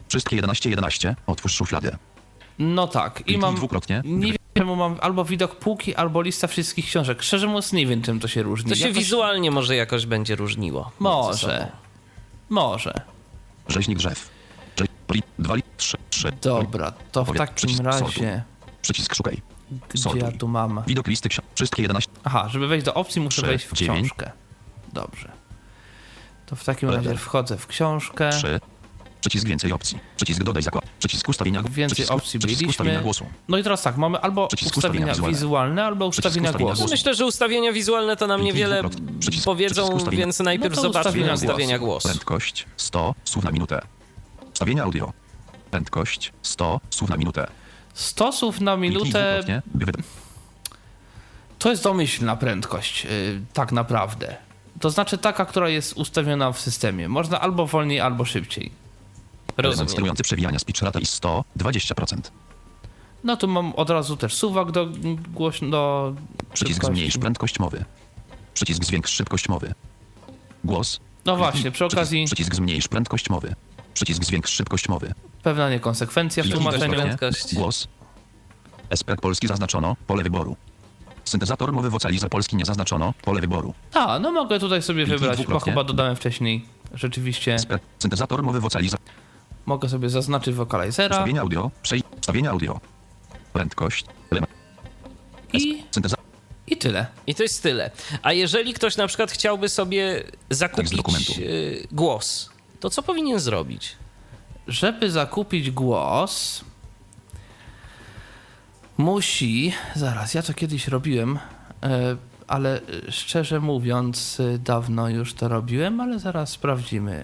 Wszystkie 11. Otwórz szufladę. No tak. I Kliknij mam... dwukrotnie. Nie wiem, czemu mam albo widok półki, albo lista wszystkich książek. Szczerze mówiąc, nie wiem, czym to się różni. To się wizualnie może jakoś będzie różniło. Może. Rzeźnik drzew. 2, 3. Dobra, to w takim Przycisk razie... sortuj. Przycisk szukaj. Gdzie Sortuj. ja tu mam? Widok listy książek. Wszystkie 11. Aha, żeby wejść do opcji, muszę 3, wejść w 9. książkę. Dobrze. To w takim Level. razie wchodzę w książkę. 3. Przycisk więcej opcji. Przycisk dodaj zakład. Przycisk ustawienia Więcej opcji Przycisk byliśmy. ustawienia głosu. No i teraz tak, mamy albo Przycisk ustawienia ustawienia wizualne, albo Przycisk ustawienia ustawienia głosu. głosu. Myślę, że ustawienia wizualne to nam Kliknij niewiele dwukrotnie. Przycisk powiedzą, ustawienia. więc najpierw No to zobaczmy ustawienia ustawienia głosu. głosu. Prędkość 100 słów na minutę. Ustawienia audio. Prędkość 100 słów na minutę. 100 słów na Kliknij minutę dwukrotnie, by to jest domyślna prędkość, tak naprawdę. To znaczy taka, która jest ustawiona w systemie. Można albo wolniej, albo szybciej. Element Rozumiem. sterujący przewijania speech rata i 120%. No tu mam od razu też suwak do głośno. Przycisk zmniejsz prędkość mowy. Przycisk zwiększ szybkość mowy. Głos. No właśnie, przy okazji Przycisk zmniejsz prędkość mowy. Przycisk zwiększ szybkość mowy. pewna niekonsekwencja w Kliknij tłumaczeniu. dwukrotnie. Prędkość. Głos. Espek polski zaznaczono. Pole wyboru. Syntezator mowy vocalizer polski nie zaznaczono. Pole wyboru. A, no mogę tutaj sobie Kliknij wybrać, bo dwukrotnie. chyba dodałem wcześniej. Rzeczywiście Espek. Syntezator mowy vocalizer. mogę sobie zaznaczyć wokalizera Ustawienia audio. Ustawienia audio. Prędkość. Element. Syntezator. i tyle. I to jest tyle. A jeżeli ktoś na przykład chciałby sobie zakupić dokumentu. głos, to co powinien zrobić? Żeby zakupić głos, musi... Zaraz, ja to kiedyś robiłem, ale szczerze mówiąc, dawno już to robiłem, ale zaraz sprawdzimy.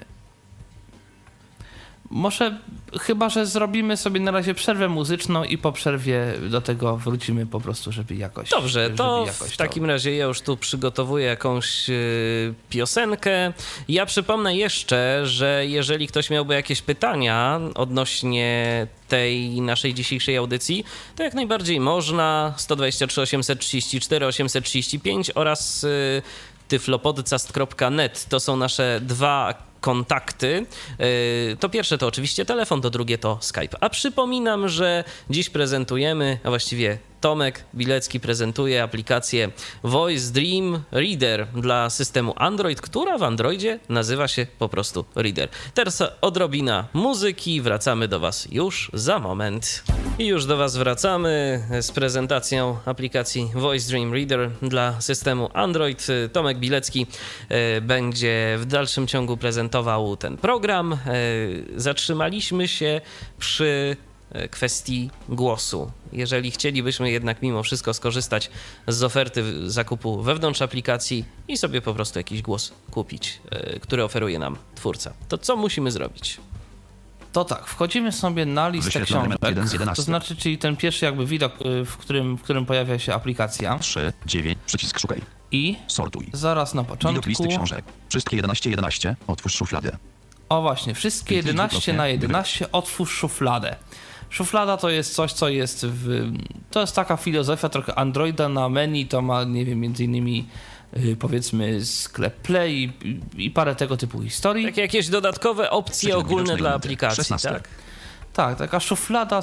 Może, chyba że zrobimy sobie na razie przerwę muzyczną i po przerwie do tego wrócimy po prostu, żeby jakoś... Dobrze, żeby to jakoś w takim razie ja już tu przygotowuję jakąś piosenkę. Ja przypomnę jeszcze, że jeżeli ktoś miałby jakieś pytania odnośnie tej naszej dzisiejszej audycji, to jak najbardziej można. 123 834 835 oraz tyflopodcast.net to są nasze dwa kontakty. To pierwsze to oczywiście telefon, to drugie to Skype. A przypominam, że dziś prezentujemy, a właściwie Tomek Bilecki prezentuje aplikację Voice Dream Reader dla systemu Android, która w Androidzie nazywa się po prostu Reader. Teraz odrobina muzyki, wracamy do Was już za moment. I już do Was wracamy z prezentacją aplikacji Voice Dream Reader dla systemu Android. Tomek Bilecki będzie w dalszym ciągu prezentował ten program. Zatrzymaliśmy się przy kwestii głosu. Jeżeli chcielibyśmy jednak mimo wszystko skorzystać z oferty zakupu wewnątrz aplikacji i sobie po prostu jakiś głos kupić, który oferuje nam twórca, to co musimy zrobić? To tak, wchodzimy sobie na listę Wyświetlony książek, 1 z 11. to znaczy, czyli ten pierwszy jakby widok, w którym pojawia się aplikacja 3, 9. Przycisk szukaj. i Sortuj. zaraz na Widok początku, listy książek. Wszystkie 11. Otwórz szufladę. o właśnie, wszystkie Kliknij 11 dwukrotnie. na 11, otwórz szufladę. Szuflada to jest coś, co jest to jest taka filozofia trochę Androida na menu, to ma, nie wiem, między innymi powiedzmy sklep Play i parę tego typu historii. Takie jakieś dodatkowe opcje Przecinek ogólne widocznej dla linii. aplikacji, 16. tak? Tak, taka szuflada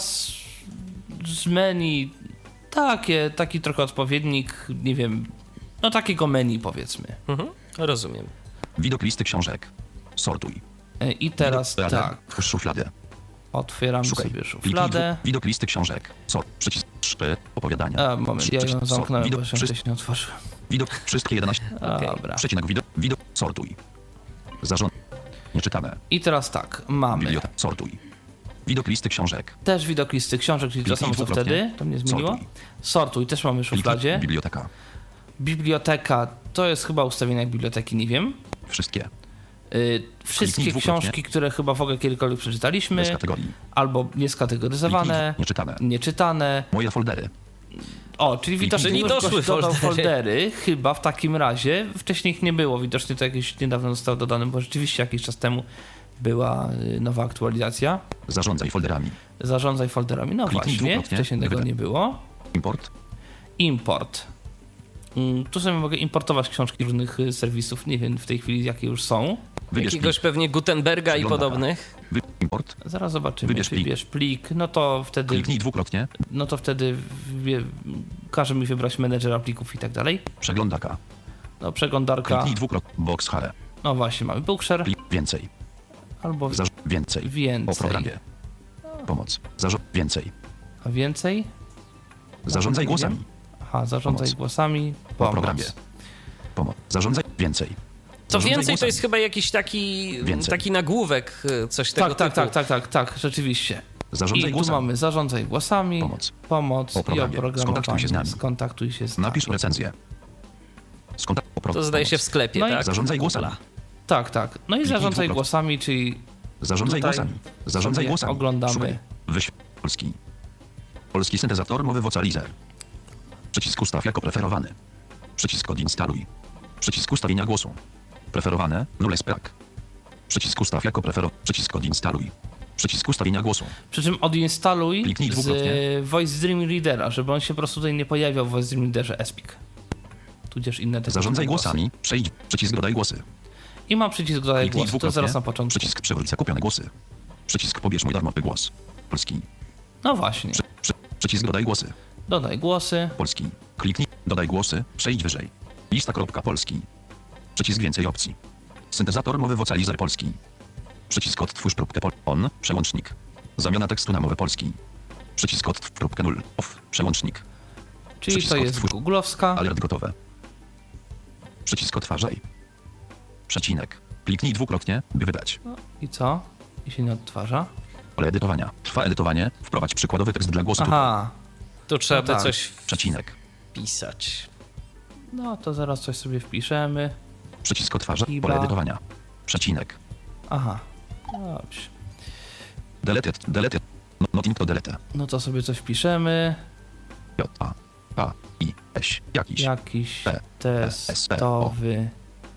z menu, taki trochę odpowiednik, nie wiem, no takiego menu powiedzmy. Rozumiem. Widok listy książek. Sortuj. I teraz Widok, tak, Otwórz szufladę. otwieram Szukaj. sobie Kliknij szufladę. Widok listy książek. Przycisk 3. Opowiadania. A, moment, ja ją Przycisk zamknąłem, widok, bo się wcześniej otworzyłem. Widok wszystkie 11. Okej. Dobra. Przecinek widok. Sortuj. Zarząd. Nieczytane. I teraz tak, mamy Biblioteka. Sortuj. Widok listy książek. też widok listy książek, czyli to Kliknij samo co dwukrotnie. wtedy, to mnie zmieniło. Sortuj. Sortuj, też mamy w szufladzie. Biblioteka. Biblioteka, to jest chyba ustawienie jak biblioteki, nie wiem. Wszystkie. Wszystkie Kliknij dwukrotnie. książki, które chyba w ogóle kiedykolwiek przeczytaliśmy, Bez kategorii. albo nieskategoryzowane, Nieczytane. nieczytane. Moje foldery. O, czyli widocznie Czyli już doszły gość dodał foldery. foldery, chyba w takim razie. Wcześniej ich nie było, widocznie to jakieś niedawno zostało dodane, bo rzeczywiście jakiś czas temu była nowa aktualizacja. Zarządzaj folderami. Zarządzaj folderami. No Kliknij właśnie, dwukrotnie. wcześniej tego nie było. Import. Import. Tu sobie mogę importować książki różnych serwisów, nie wiem w tej chwili jakie już są. Wybierz Jakiegoś pewnie Gutenberga i Przeglądaka. podobnych. Import. Zaraz zobaczymy. Wybierz plik. Wybierz plik. Kliknij dwukrotnie. No to wtedy każe mi wybrać menedżera plików i tak dalej. Przeglądarka. No przeglądarka. Kliknij dwukrotnie. Box Hare. No właśnie, mamy Bookshare Plik. Więcej. albo Więcej. więcej. O programie. Pomoc. Więcej. A więcej? Zarządzaj Nie głosami. wiem. Aha, zarządzaj Pomoc. głosami. O Pomoc. programie. Pomoc. Zarządzaj więcej. Co Zarządzaj więcej, to głosami. jest chyba jakiś Więcej. taki nagłówek, coś tego Tak, rzeczywiście. Zarządzaj I tu głosami. mamy zarządzaj głosami, pomoc O i programie. Skontaktuj się z nami. Skontaktuj się z nami. Napisz recenzję. To zdaje się w sklepie, No i tak? Zarządzaj głosami. Tak. No i Kliknij zarządzaj dwukrotnie. głosami, czyli Zarządzaj Tutaj głosami. Zarządzaj sobie głosami. oglądamy. Szukaj. Polski. Polski syntezator mowy Vocalizer. Przycisk ustaw jako preferowany. Przycisk odinstaluj. Przycisk ustawienia głosu. Preferowane. Null sprak. Przycisk ustaw jako Przycisk odinstaluj. Przycisk ustawienia głosu. przy czym odinstaluj Kliknij z dwukrotnie. Voice Dream Readera, żeby on się po prostu tutaj nie pojawiał w Voice Dream Readerze Espik. Tudzież inne tego Zarządzaj typu głosy. głosami. Przejdź. Przycisk dodaj głosy. I mam przycisk dodaj Kliknij głos, to dwukrotnie. zaraz na początku. Przycisk przywróć zakupione głosy. Przycisk pobierz mój darmowy głos. Polski. No właśnie, Przycisk dodaj głosy. dodaj głosy. Polski. Kliknij. Dodaj głosy. Przejdź wyżej. Lista.polski. Przycisk więcej opcji. Syntezator mowy Vocalizer polski. Przycisk odtwórz próbkę on. Przełącznik. Zamiana tekstu na mowę polski. Przycisk odtwórz próbkę 0. Off. Przełącznik. Czyli Przycisk to jest odtwórz. googlowska. Alert gotowe. Przycisk odtwarzaj. Przecinek. Kliknij dwukrotnie, by wydać. I co? I się nie odtwarza? Pole edytowania. Trwa edytowanie. Wprowadź przykładowy tekst dla głosu. Aha, Tu trzeba No by tak. coś Przecinek. wpisać. no to zaraz coś sobie wpiszemy. Przycisk odtwarza. Hiba. Pole edytowania. Przecinek. Aha, dobrze. Delete. Nothing to delete. No to sobie coś wpiszemy. J, A, K, I, S. Jakiś. Jakiś P, testowy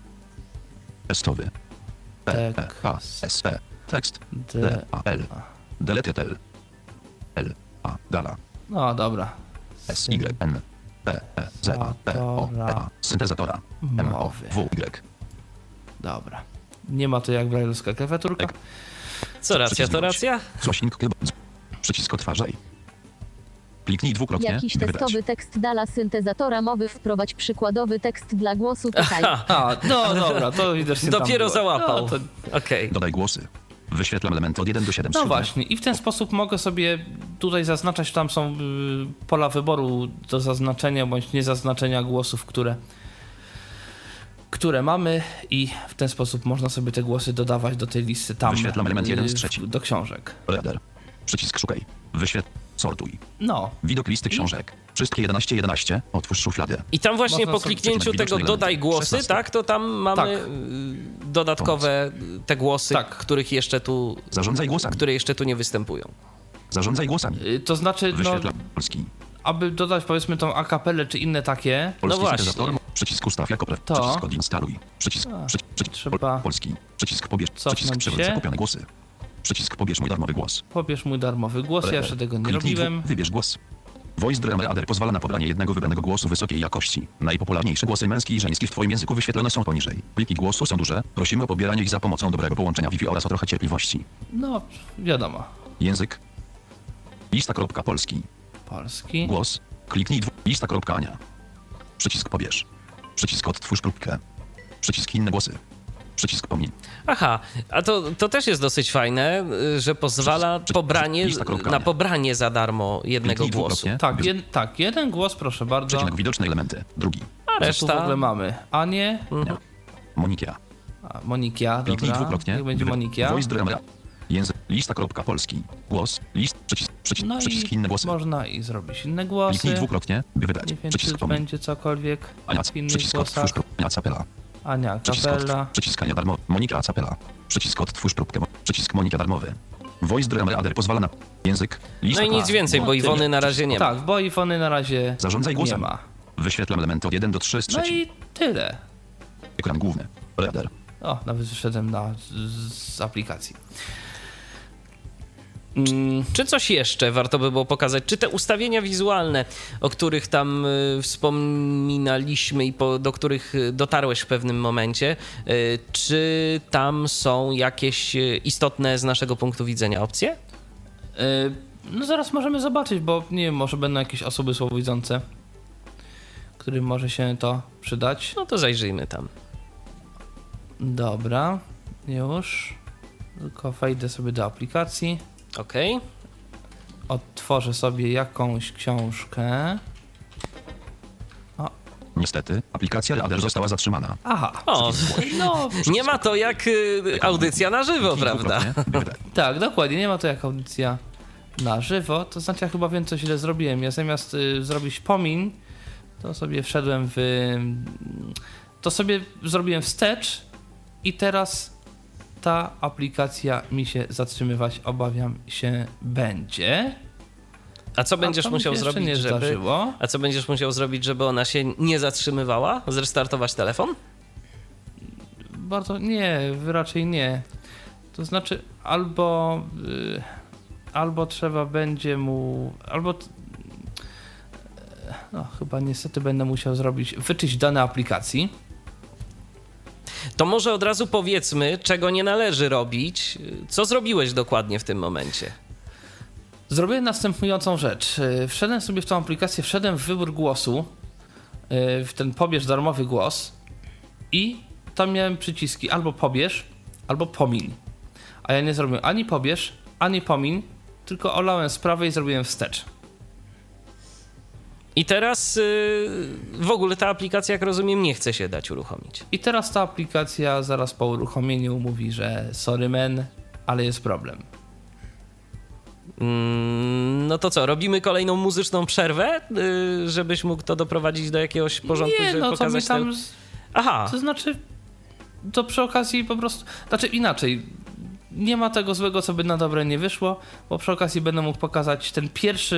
Testowy. P, P, K, S, P. Tekst. D, A, L. Delete L. L, A, Gala. No dobra. S, Y, N. P, E, Z, A, P, O, E, A. Syntezatora. M, O, Mowy. W, Y. Dobra. Nie ma to jak brajlowska klawiaturka. Co racja, to racja? Złośnik. Przycisk odtwarzaj. Kliknij dwukrotnie. Jakiś by wydać. testowy tekst dla syntezatora mowy, wprowadź przykładowy tekst dla głosu tutaj. A, no dobra, to widocznie tam Dopiero było. załapał. No, to, Okej. Dodaj głosy. Wyświetlam elementy od 1 do 7. no właśnie, i w ten sposób mogę sobie tutaj zaznaczać, tam są pola wyboru do zaznaczenia bądź niezaznaczenia głosów, które mamy, i w ten sposób można sobie te głosy dodawać do tej listy tam. Wyświetlam element 1 z 3. Do książek. Reader. Przycisk szukaj. Sortuj. No, Widok listy książek. Wszystkie 11. Otwórz szufladę. I tam właśnie Można po sobie kliknięciu wczytać tego widoczne dodaj elementy. głosy, 16. tak, to tam mamy Tak. dodatkowe te głosy, Tak. których jeszcze tu, Zarządzaj głosami. które jeszcze tu nie występują. Zarządzaj głosami. to znaczy, no, Wyświetlam polski. aby dodać powiedzmy tą akapelę czy inne takie, Polski właśnie. syntezator. Przycisk ustaw jako To. Przycisk odinstaluj. Przycisk. trzeba Polski. Przycisk pobierz. cofnąć Przycisk przywróć się. zakupione głosy. Przycisk pobierz mój darmowy głos. pobierz mój darmowy głos, ja jeszcze tego nie Kliknij robiłem. Wybierz głos. Voice Dream Reader pozwala na pobranie jednego wybranego głosu wysokiej jakości. Najpopularniejsze głosy męski i żeński w Twoim języku wyświetlone są poniżej. Pliki głosu są duże. Prosimy o pobieranie ich za pomocą dobrego połączenia Wi-Fi oraz o trochę cierpliwości. No, wiadomo. Język. Lista.polski. Polski. Głos. Kliknij lista.ania. Przycisk pobierz. Przycisk odtwórz próbkę. Przycisk inne głosy. Przycisk pomiń. Aha, a to też jest dosyć fajne, że pozwala na pobranie za darmo jednego Kliknij głosu. dwukrotnie. Tak, jeden głos, proszę bardzo. Przecinek widoczne elementy. Drugi. A Co tu w reszta... ogóle mamy? Anię, Monikia. Monikia, Kliknij dobra. dwukrotnie. Niech będzie Monikia. Voice Dream Reader. Język. Lista.polski. Głos. List. No Przycisk i inne głosy. można i zrobić inne głosy. Kliknij dwukrotnie, by wydać. Nie wiem, Przycisk czy pomiń. będzie cokolwiek Ania. w innych Przycisk głosach. odtwórz próbkę. Ania Capela. Ania Przycisk Kapela. Przyciskanie darmowe. Monika Capela. Przycisk odtwórz próbkę. Przycisk Monika darmowy. Voice Dream Reader pozwala na język. Lista. No i nic więcej, bo Iwony na razie nie ma. Tak, bo Iwony na razie Zarządzaj nie głosem. ma. Wyświetlam elementy od 1 do 3 z No trzeci. i tyle. Ekran główny. Reader. O, nawet wyszedłem z aplikacji. Czy coś jeszcze warto by było pokazać? Czy te ustawienia wizualne, o których tam wspominaliśmy i do których dotarłeś w pewnym momencie, czy tam są jakieś istotne z naszego punktu widzenia opcje? No zaraz możemy zobaczyć, bo nie wiem, może będą jakieś osoby słabowidzące, którym może się to przydać. No to zajrzyjmy tam. Dobra, już. Tylko wejdę sobie do aplikacji. Okej. Otworzę sobie jakąś książkę. Niestety, aplikacja Reader została zatrzymana. Aha. O, No, nie ma to jak audycja na żywo, prawda? tak, dokładnie. Nie ma to jak audycja na żywo. To znaczy, ja chyba wiem, co źle zrobiłem. Ja zamiast zrobić pomin, to sobie wszedłem to sobie zrobiłem wstecz i teraz ta aplikacja mi się zatrzymywać, obawiam się, będzie. A co będziesz to mi musiał się jeszcze zrobić, nie żeby... zdarzyło. A co będziesz musiał zrobić, żeby ona się nie zatrzymywała? Zrestartować telefon? Bardzo nie, raczej nie. To znaczy albo trzeba będzie mu, no chyba niestety będę musiał wyczyść dane aplikacji. To może od razu powiedzmy, czego nie należy robić. Co zrobiłeś dokładnie w tym momencie? Zrobiłem następującą rzecz. Wszedłem sobie w tą aplikację, wszedłem w wybór głosu, w ten pobierz darmowy głos i tam miałem przyciski albo pobierz, albo pomiń. A ja nie zrobiłem ani pobierz, ani pomiń, tylko olałem sprawę i zrobiłem wstecz. I teraz w ogóle ta aplikacja, jak rozumiem, nie chce się dać uruchomić. I teraz ta aplikacja zaraz po uruchomieniu mówi, że sorry man, ale jest problem. No to co, robimy kolejną muzyczną przerwę, żebyś mógł to doprowadzić do jakiegoś porządku, Nie, żeby no to pokazać mi tam... Aha, To znaczy, to przy okazji po prostu... Znaczy inaczej, nie ma tego złego, co by na dobre nie wyszło, bo przy okazji będę mógł pokazać ten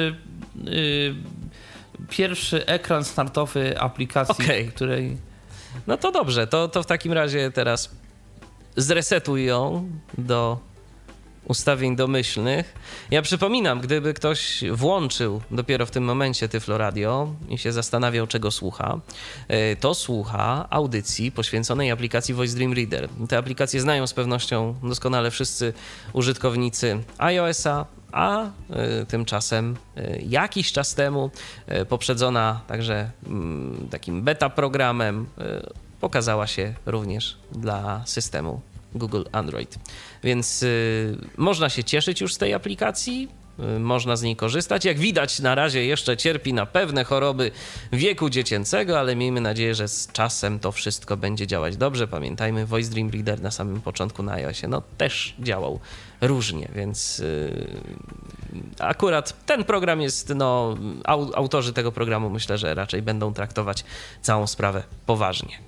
pierwszy ekran startowy aplikacji, Okej. której... no to dobrze, to w takim razie teraz zresetuj ją do ustawień domyślnych. Ja przypominam, gdyby ktoś włączył dopiero w tym momencie Tyflo Radio i się zastanawiał, czego słucha, to słucha audycji poświęconej aplikacji Voice Dream Reader. Te aplikacje znają z pewnością doskonale wszyscy użytkownicy iOS-a, a tymczasem jakiś czas temu, poprzedzona także takim beta programem, pokazała się również dla systemu Google Android. Więc można się cieszyć już z tej aplikacji, można z niej korzystać. Jak widać, na razie jeszcze cierpi na pewne choroby wieku dziecięcego, ale miejmy nadzieję, że z czasem to wszystko będzie działać dobrze. Pamiętajmy, Voice Dream Reader na samym początku na iOSie też działał różnie, więc akurat ten program jest, autorzy tego programu myślę, że raczej będą traktować całą sprawę poważnie.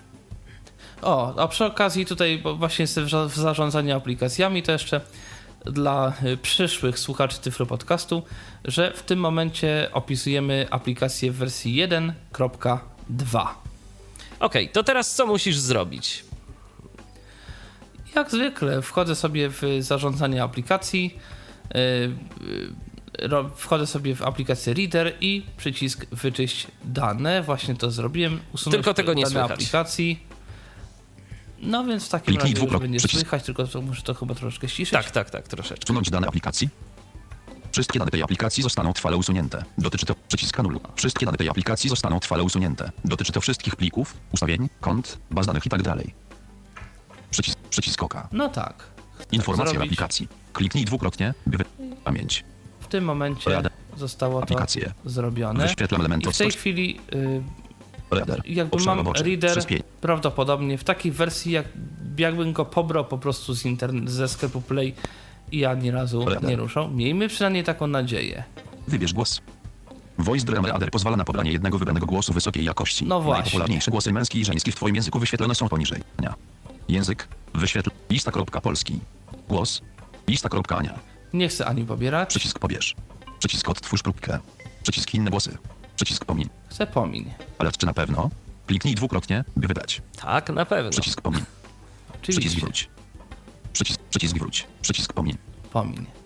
A przy okazji tutaj, bo właśnie jestem w zarządzaniu aplikacjami, to jeszcze dla przyszłych słuchaczy Tyflo Podcastu, że w tym momencie opisujemy aplikację w wersji 1.2. Okej, to teraz co musisz zrobić? Jak zwykle wchodzę sobie w zarządzanie aplikacji, wchodzę sobie w aplikację Reader i przycisk wyczyść dane. Właśnie to zrobiłem. Usunąć Tylko tego nie dane słychać. Aplikacji. No więc w takim Kliknij razie już dwukrotnie będzie przycisk. słychać, tylko to muszę to chyba troszeczkę ściszyć. Tak, troszeczkę. Usunąć dane aplikacji. Wszystkie dane tej aplikacji zostaną trwale usunięte. Dotyczy to przycisk anuluj. Wszystkie dane tej aplikacji zostaną trwale usunięte. Dotyczy to wszystkich plików, ustawień, kont, baz danych i tak dalej. Przycisk oka. No tak. Informacja o zrobić. aplikacji. Kliknij dwukrotnie, by pamięć. W tym momencie Reader. zostało to Aplikacje. zrobione. Wyświetlam element I w tej od chwili Reader. jakby Obszar mam roboczy. Reader Przyspień. prawdopodobnie w takiej wersji, jakbym go pobrał po prostu ze sklepu Play i ani razu Reader. nie ruszał. Miejmy przynajmniej taką nadzieję. Wybierz głos. Voice Dream Reader pozwala na pobranie jednego wybranego głosu wysokiej jakości. No właśnie. Najpopularniejsze głosy męski i żeński w Twoim języku wyświetlone są poniżej. Język. Wyświetl. Lista.polski. Głos. Lista.ania. Nie chcę ani pobierać, Przycisk pobierz. Przycisk odtwórz próbkę. Przycisk inne głosy. Przycisk pomiń. chcę pomiń. Ale czy na pewno? Kliknij dwukrotnie, by wydać. Tak, na pewno. Przycisk pomiń. Przycisk Oczywiście, wróć. Przycisk wróć. Przycisk pomiń. pomiń.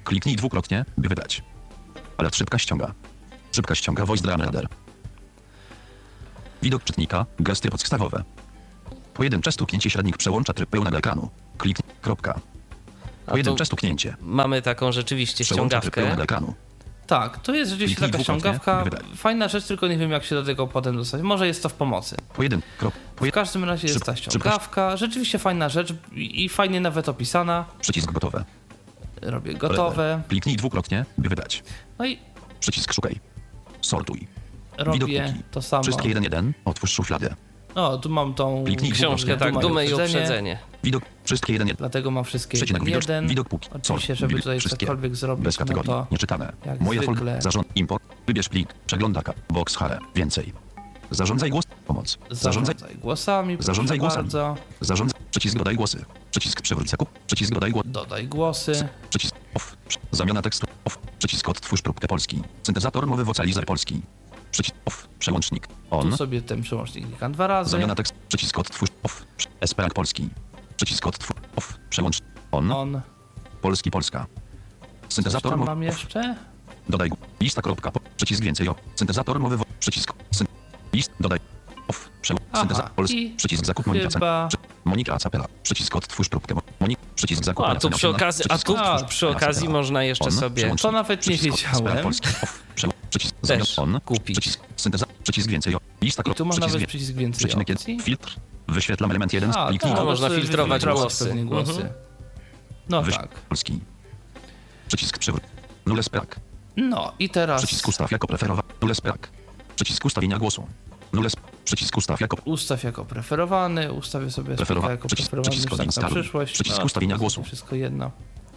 Kliknij dwukrotnie, by wydać. Alert szybka ściąga. Szybka ściąga Voice Drum Reader. Widok czytnika, gesty podstawowe. Pojedyncze stuknięcie średnik przełącza tryb pełnego ekranu. Kliknij, kropka. Pojedyncze stuknięcie. Mamy taką rzeczywiście Przełącza tryb ściągawkę. pełnego ekranu. Tak, to jest rzeczywiście Kliknij taka dwukrotnie, ściągawka. wydaj. Fajna rzecz, tylko nie wiem jak się do tego potem dostać. Może jest to w pomocy. W każdym razie jest ta ściągawka. Rzeczywiście fajna rzecz i fajnie nawet opisana. Przycisk gotowe. Robię gotowe. Kliknij dwukrotnie, by wydać. No i Przycisk szukaj. Sortuj. robię Widok to samo. Wszystkie 1.1. Otwórz szufladę. No, tu mam tą Kliknij Książkę, tak, dumę i uprzedzenie. Widok wszystkie 1.1. Dlatego mam wszystkie Przecinek widok. jeden. Widok póki. Oczywiście, żeby tutaj Wszystkie. cokolwiek zrobić, Bez no kategorii. to Nieczytane. jak Moje zwykle. folder. Zarząd. Import. Wybierz plik. Przeglądaka. Box Hare. Więcej. Zarządzaj głos. Pomoc. Zarządzaj. głosami. proszę Zarządzaj głosami. bardzo. Zarządzaj. Przycisk dodaj głosy. Przycisk przywróć zakup. Przycisk dodaj głos. Dodaj głosy. Przycisk off. Zamiana tekstu. Off. Przycisk odtwórz próbkę polski. Syntezator mowy vocalizer polski. Przycisk off. Przełącznik. On. Tu sobie ten przełącznik klikam 2 razy. Zamiana tekstu. Przycisk odtwórz. Off. SPRAG polski. Przycisk odtwórz. Off. Przełącznik. On. On. Polski Polska. Coś Syntezator tam mowy. mam Off. jeszcze? Dodaj lista kropka. Przycisk więcej o. Syntezator mowy. Przycisk. List. Dodaj. Off. Syntezator polski. i Przycisk zakup Monika. chyba... Monika Capela. Przycisk odtwórz próbkę. Przycisk zakup. A tu przy okazji, przy okazji można jeszcze sobie To nawet nie wiedziałem. Przycisk też on. kupić. Przycisk syntezator. Przycisk więcej o. Lista I tu ma przycisk nawet przycisk więcej Przecinek opcji. 1. Filtr. Wyświetlam element 1. A, Kliknij tak, można sobie filtrować wyfiltrować głosy. pewnie głosy. Mhm. No Wyś- tak. Polski. Przycisk przywrót. Nules prak. No i teraz Przycisk ustaw jako preferowany. Nules prak. Przycisk ustawienia głosu. Nules. Przycisk ustaw jako ustaw jako preferowany, ustawię sobie Preferowa- jako przycisk- preferowany przycisk już tak na odinstaluj. przyszłość. Przycisk No, ustawienia to głosu. Wszystko jedno.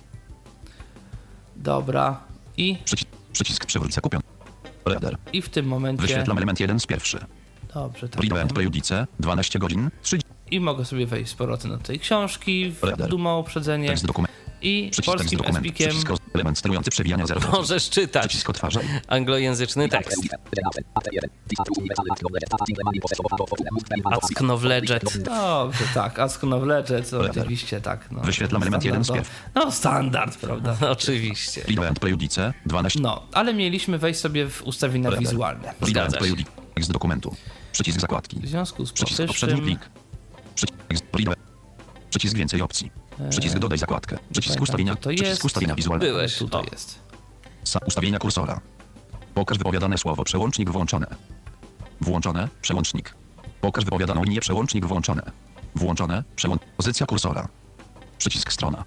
Dobra. Przycisk przywróć zakupiony. Reader. I w tym momencie... Wyświetlam element 1 z pierwszy. Dobrze, tak. Read and prejudice. 12 godzin. 3. I mogę sobie wejść z powrotem do tej książki, Reader. duma uprzedzenie Tekst dokument. i Przycisk tekst polskim dokument. espikiem. Przycisk element sterujący przewijania 0. Możesz czytać Przycisk odtwarzaj. anglojęzyczny tekst. Acknowledged. Dobrze, tak. Ask Knowledge, co oczywiście tak. No, Wyświetlam element 1 z standardowo. pierwszy. No standard, prawda? Oczywiście. Read and prejudice. 12. No, ale mieliśmy wejść sobie w ustawienia Reader. wizualne. Read and Zgadza się. prejudice. Tekst dokumentu. Przycisk zakładki. W związku z Przycisk poprzedni powyższym... plik. Przycisk więcej opcji. Przycisk dodaj zakładkę. Przycisk pamiętam, ustawienia. co to jest. Przycisk ustawienia wizualnego. Byłeś. Tutaj O. jest. Ustawienia kursora. Pokaż wypowiadane słowo. Przełącznik włączone. Włączone. Przełącznik. Pokaż wypowiadaną linię. Przełącznik włączone. Włączone. Pozycja kursora. Przycisk strona.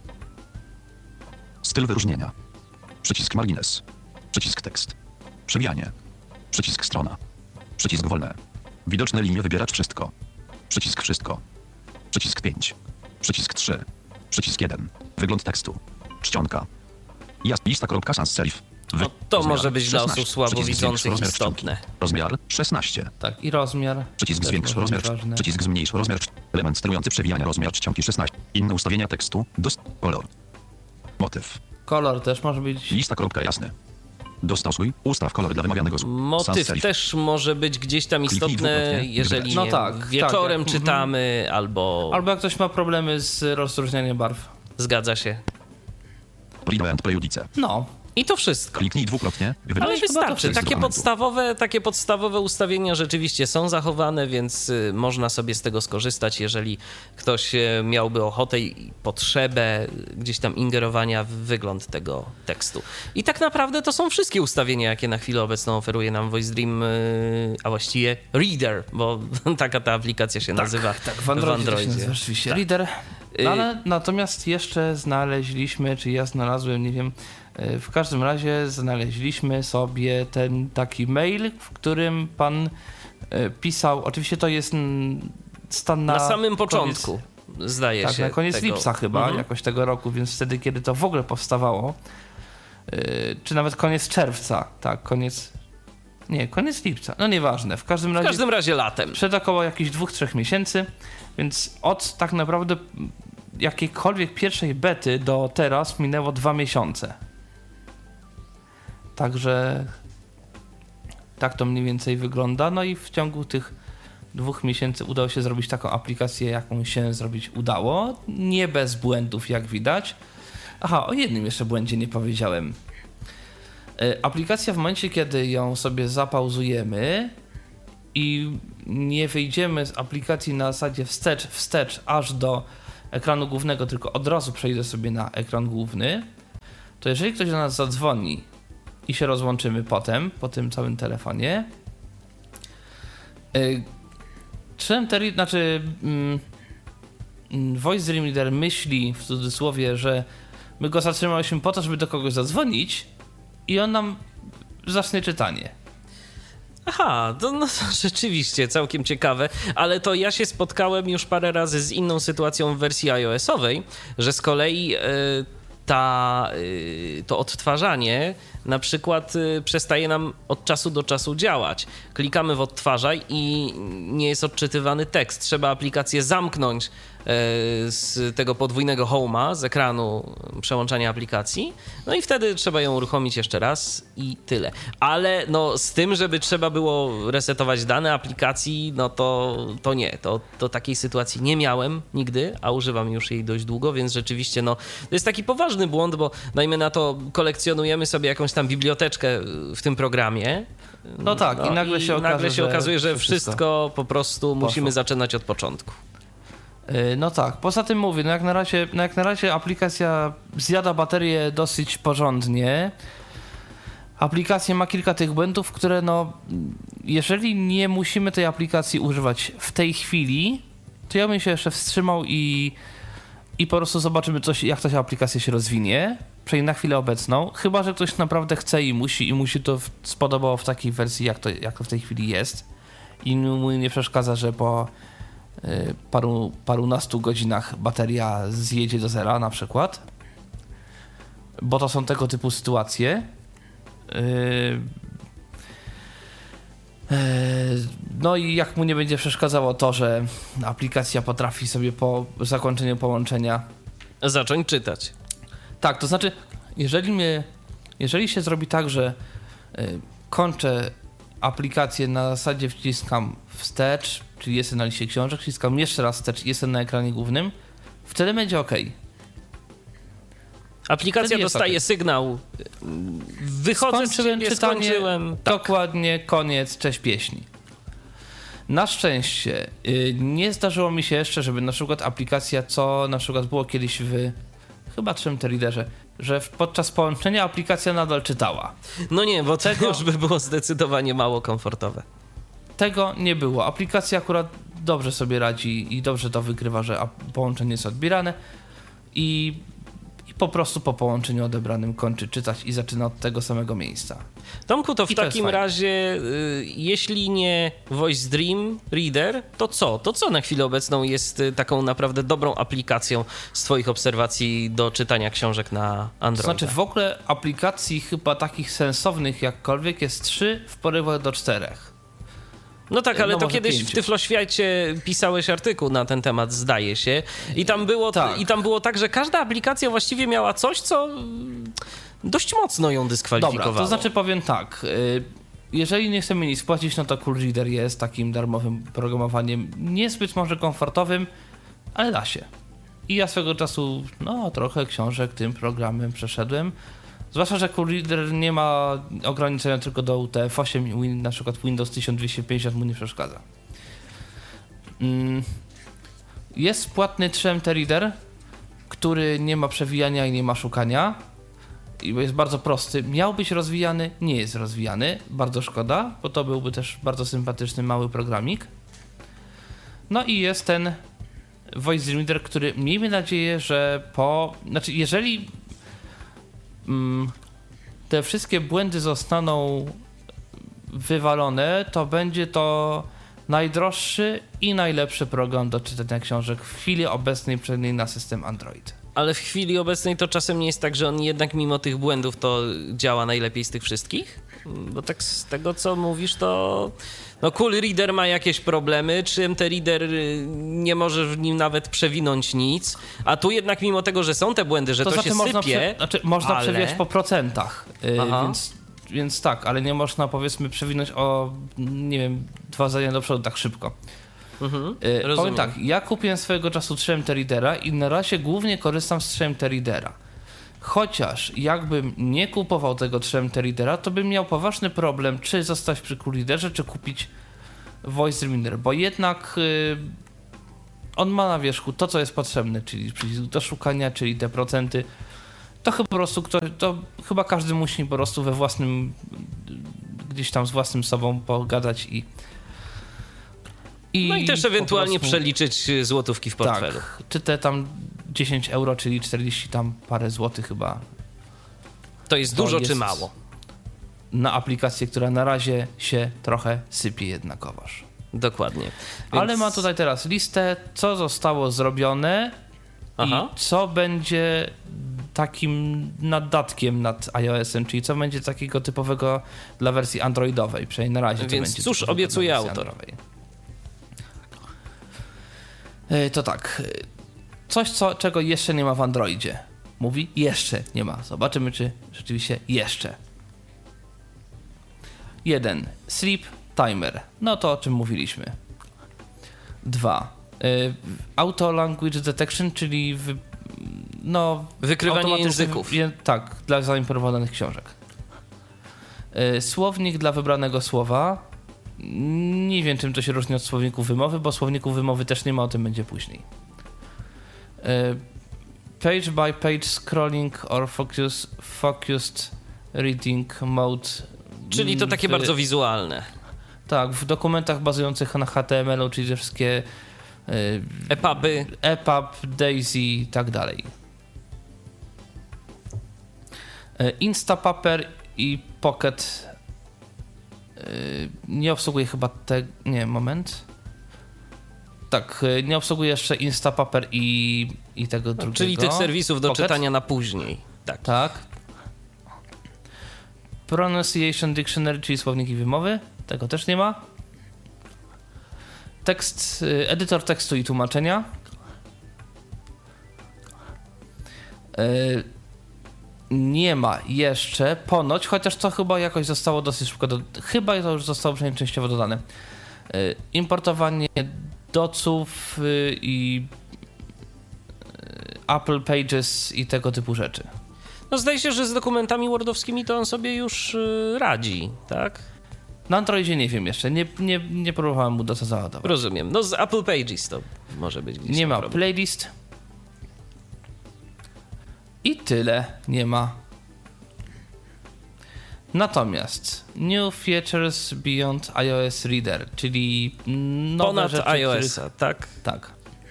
Styl wyróżnienia. Przycisk margines. Przycisk tekst. Przewijanie. Przycisk strona. Przycisk wolne. Widoczne linie. Wybieracz wszystko. Przycisk wszystko. Przycisk 5. Przycisk 3. Przycisk 1. Wygląd tekstu. Czcionka. Lista.sans serif. No, to może być dla osób słabowidzących istotne. Rozmiar 16. Tak, i rozmiar. Przycisk też zwiększ może rozmiar. być ważny. Przycisk zmniejsz rozmiar. Element sterujący przewijania rozmiar czcionki 16. Inne ustawienia tekstu. Kolor. Motyw. Kolor też może być. Lista.jasny. Dostosuj. Ustaw kolor dla wymawianego słów. Sans Motyw serif. też może być gdzieś tam Kliknij istotny, dwukrotnie. jeżeli No nie, tak, wieczorem tak, czytamy, albo... Albo jak ktoś ma problemy z rozróżnianiem barw. Zgadza się. Read and prejudice. No, I to wszystko. Kliknij dwukrotnie. Ale chyba to wystarczy. wszystko. Takie podstawowe ustawienia rzeczywiście są zachowane, więc można sobie z tego skorzystać, jeżeli ktoś miałby ochotę i potrzebę gdzieś tam ingerowania w wygląd tego tekstu. I tak naprawdę to są wszystkie ustawienia, jakie na chwilę obecną oferuje nam Voice Dream, a właściwie Reader, bo taka ta aplikacja się nazywa tak, w Androidzie. To się nazywa rzeczywiście Reader. Ale natomiast jeszcze znaleźliśmy, czy ja znalazłem, nie wiem, w każdym razie znaleźliśmy sobie ten taki mail, w którym pan pisał, oczywiście to jest stan na samym początku, zdaje tak, się. na koniec tego. lipca chyba, jakoś tego roku, więc wtedy, kiedy to w ogóle powstawało, czy nawet koniec czerwca, tak, koniec lipca, no nieważne, w każdym razie latem. przed około jakichś 2-3 miesięcy, więc od tak naprawdę jakiejkolwiek pierwszej bety do teraz minęło 2 miesiące. Także tak to mniej więcej wygląda. No i w ciągu tych 2 miesięcy udało się zrobić taką aplikację, jaką się zrobić udało. Nie bez błędów, jak widać. Aha, o jednym jeszcze błędzie nie powiedziałem. Aplikacja w momencie, kiedy ją sobie zapauzujemy i nie wyjdziemy z aplikacji na zasadzie wstecz aż do ekranu głównego, tylko od razu przejdę sobie na ekran główny, to jeżeli ktoś do nas zadzwoni i się rozłączymy potem, po tym całym telefonie, Voice Dream Reader myśli, w cudzysłowie, że my go zatrzymaliśmy po to, żeby do kogoś zadzwonić i on nam zacznie czytanie. Aha, to rzeczywiście całkiem ciekawe, ale to ja się spotkałem już parę razy z inną sytuacją w wersji iOS-owej, że z kolei to odtwarzanie na przykład przestaje nam od czasu do czasu działać. Klikamy w odtwarzaj i nie jest odczytywany tekst. Trzeba aplikację zamknąć z tego podwójnego home'a, z ekranu przełączania aplikacji, no i wtedy trzeba ją uruchomić jeszcze raz i tyle. Ale no z tym, żeby trzeba było resetować dane aplikacji, no to nie. To takiej sytuacji nie miałem nigdy, a używam już jej dość długo, więc rzeczywiście no to jest taki poważny błąd, bo dajmy na to kolekcjonujemy sobie jakąś tam biblioteczkę w tym programie. No tak, i nagle się okazuje, że wszystko po prostu poszło. musimy zaczynać od początku. No tak, poza tym mówię, jak na razie aplikacja zjada baterię dosyć porządnie. Aplikacja ma kilka tych błędów, które no, jeżeli nie musimy tej aplikacji używać w tej chwili, to ja bym się jeszcze wstrzymał i po prostu zobaczymy jak ta aplikacja się rozwinie, przynajmniej na chwilę obecną, chyba że ktoś naprawdę chce i musi to spodobało w takiej wersji, jak to w tej chwili jest i mu nie przeszkadza, że po parunastu godzinach bateria zjedzie do zera na przykład, bo to są tego typu sytuacje. No i jak mu nie będzie przeszkadzało to, że aplikacja potrafi sobie po zakończeniu połączenia zacząć czytać. Tak, to znaczy jeżeli się zrobi tak, że kończę aplikację na zasadzie wciskam wstecz, czyli jestem na liście książek, wciskam jeszcze raz wstecz i jestem na ekranie głównym, wtedy będzie OK. Aplikacja dostaje sygnał, wychodzę z ciebie, skończyłem. Dokładnie, koniec, cześć pieśni. Na szczęście nie zdarzyło mi się jeszcze, żeby na przykład aplikacja, co na przykład było kiedyś w chyba 3MT Readerze, że podczas połączenia aplikacja nadal czytała. No nie, bo tego już by było zdecydowanie mało komfortowe. Tego nie było. Aplikacja akurat dobrze sobie radzi i dobrze to wykrywa, że połączenie jest odbierane i po prostu po połączeniu odebranym kończy czytać i zaczyna od tego samego miejsca. Tomku, to w takim razie, jeśli nie Voice Dream Reader, to co? To co na chwilę obecną jest taką naprawdę dobrą aplikacją z twoich obserwacji do czytania książek na Androida? To znaczy w ogóle aplikacji chyba takich sensownych jakkolwiek jest 3 w porywach do 4. No tak, ale to kiedyś 5. w Tyfloświecie pisałeś artykuł na ten temat, zdaje się. I tam było tak, że każda aplikacja właściwie miała coś, co dość mocno ją dyskwalifikowało. Dobra, to znaczy powiem tak. Jeżeli nie chcemy nic płacić, no to Cool Reader jest takim darmowym programowaniem, niezbyt może komfortowym, ale da się. I ja swego czasu, trochę książek tym programem przeszedłem. Zwłaszcza, że Cool Reader nie ma ograniczenia tylko do UTF-8 i na przykład Windows 1250 mu nie przeszkadza. Jest płatny 3MT Reader, który nie ma przewijania i nie ma szukania. I jest bardzo prosty. Miał być rozwijany, nie jest rozwijany. Bardzo szkoda, bo to byłby też bardzo sympatyczny mały programik. No i jest ten Voice Dream Reader, który miejmy nadzieję, że jeżeli te wszystkie błędy zostaną wywalone, to będzie to najdroższy i najlepszy program do czytania książek w chwili obecnej, przynajmniej na system Android. Ale w chwili obecnej to czasem nie jest tak, że on jednak mimo tych błędów to działa najlepiej z tych wszystkich? Bo tak z tego, co mówisz, to Cool Reader ma jakieś problemy, 3MT Reader nie może w nim nawet przewinąć nic, a tu jednak mimo tego, że są te błędy, że to się sypie... Można przewijać po procentach, więc tak, ale nie można powiedzmy przewinąć o, 2 zdania do przodu tak szybko. Powiem tak, ja kupiłem swojego czasu 3MT Readera i na razie głównie korzystam z 3MT Readera. Chociaż jakbym nie kupował tego 3MT Readera, to bym miał poważny problem, czy zostać przy Cool Readerze, czy kupić Voice Reader, bo jednak on ma na wierzchu to, co jest potrzebne, czyli przycisk do szukania, czyli te procenty. To chyba po prostu to chyba każdy musi po prostu we własnym, gdzieś tam z własnym sobą pogadać No i też ewentualnie po prostu przeliczyć złotówki w portfelu. Tak, czy te tam 10 euro, czyli 40 tam parę złotych chyba. To jest To dużo jest czy mało? Na aplikację, która na razie się trochę sypie jednakowoż. Dokładnie. Ale ma tutaj teraz listę, co zostało zrobione Aha. i co będzie takim naddatkiem nad iOS-em, czyli co będzie takiego typowego dla wersji androidowej, przynajmniej na razie. Więc będzie cóż typowego obiecuje dla wersji autor? androidowej. To tak, coś czego jeszcze nie ma w Androidzie. Mówi, jeszcze nie ma. Zobaczymy, czy rzeczywiście jeszcze. 1. Sleep Timer. No to o czym mówiliśmy. 2. Auto Language Detection, czyli Wykrywanie automatyczne języków. Tak, dla zaimprowowanych książek. Słownik dla wybranego słowa. Nie wiem, czym to się różni od słowników wymowy, bo słowników wymowy też nie ma, o tym będzie później. Page by page scrolling or focused reading mode. Czyli to takie bardzo wizualne. Tak, w dokumentach bazujących na HTML-u, czyli te wszystkie EPUBy. EPUB, DAISY i tak dalej. Instapaper i Pocket nie obsługuje chyba moment. Tak, nie obsługuje jeszcze Instapaper i tego drugiego. Czyli tych serwisów do Pocket? czytania na później. Tak. Tak. Pronunciation Dictionary, czyli słowniki wymowy. Tego też nie ma. Edytor tekstu i tłumaczenia. Nie ma jeszcze, ponoć, chociaż to chyba jakoś zostało dosyć szybko, chyba to już zostało przynajmniej częściowo dodane. Importowanie doców i Apple Pages i tego typu rzeczy. No zdaje się, że z dokumentami wordowskimi to on sobie już radzi, tak? Na Androidzie nie wiem jeszcze, nie próbowałem mu do co załadować. Rozumiem. No z Apple Pages to może być gdzieś Nie ma problem. playlist. I tyle nie ma. Natomiast New Features Beyond iOS Reader, czyli nowe Ponad rzeczy, iOS-a, tak? Tak.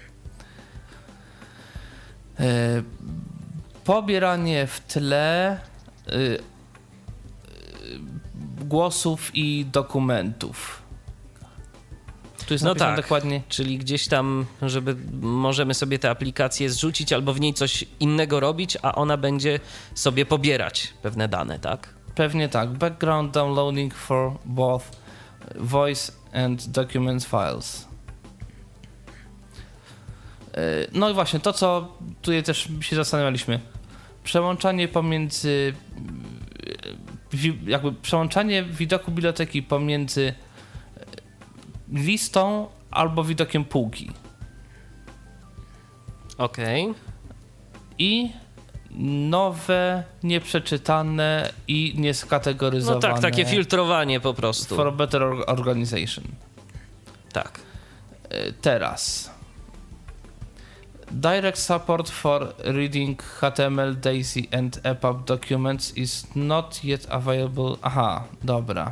Pobieranie w tle głosów i dokumentów. Tu jest No napisane tak, dokładnie. czyli gdzieś tam, żeby możemy sobie tę aplikację zrzucić albo w niej coś innego robić, a ona będzie sobie pobierać pewne dane, tak? Pewnie tak. Background downloading for both voice and document files. No i właśnie, to co tutaj też się zastanawialiśmy. Przełączanie pomiędzy przełączanie widoku biblioteki pomiędzy listą albo widokiem półki. Okej. I nowe, nieprzeczytane i No nieskategoryzowane. tak, takie filtrowanie po prostu. For better organization. Tak. Teraz. Direct support for reading HTML, DAISY and EPUB documents is not yet available. Aha, dobra.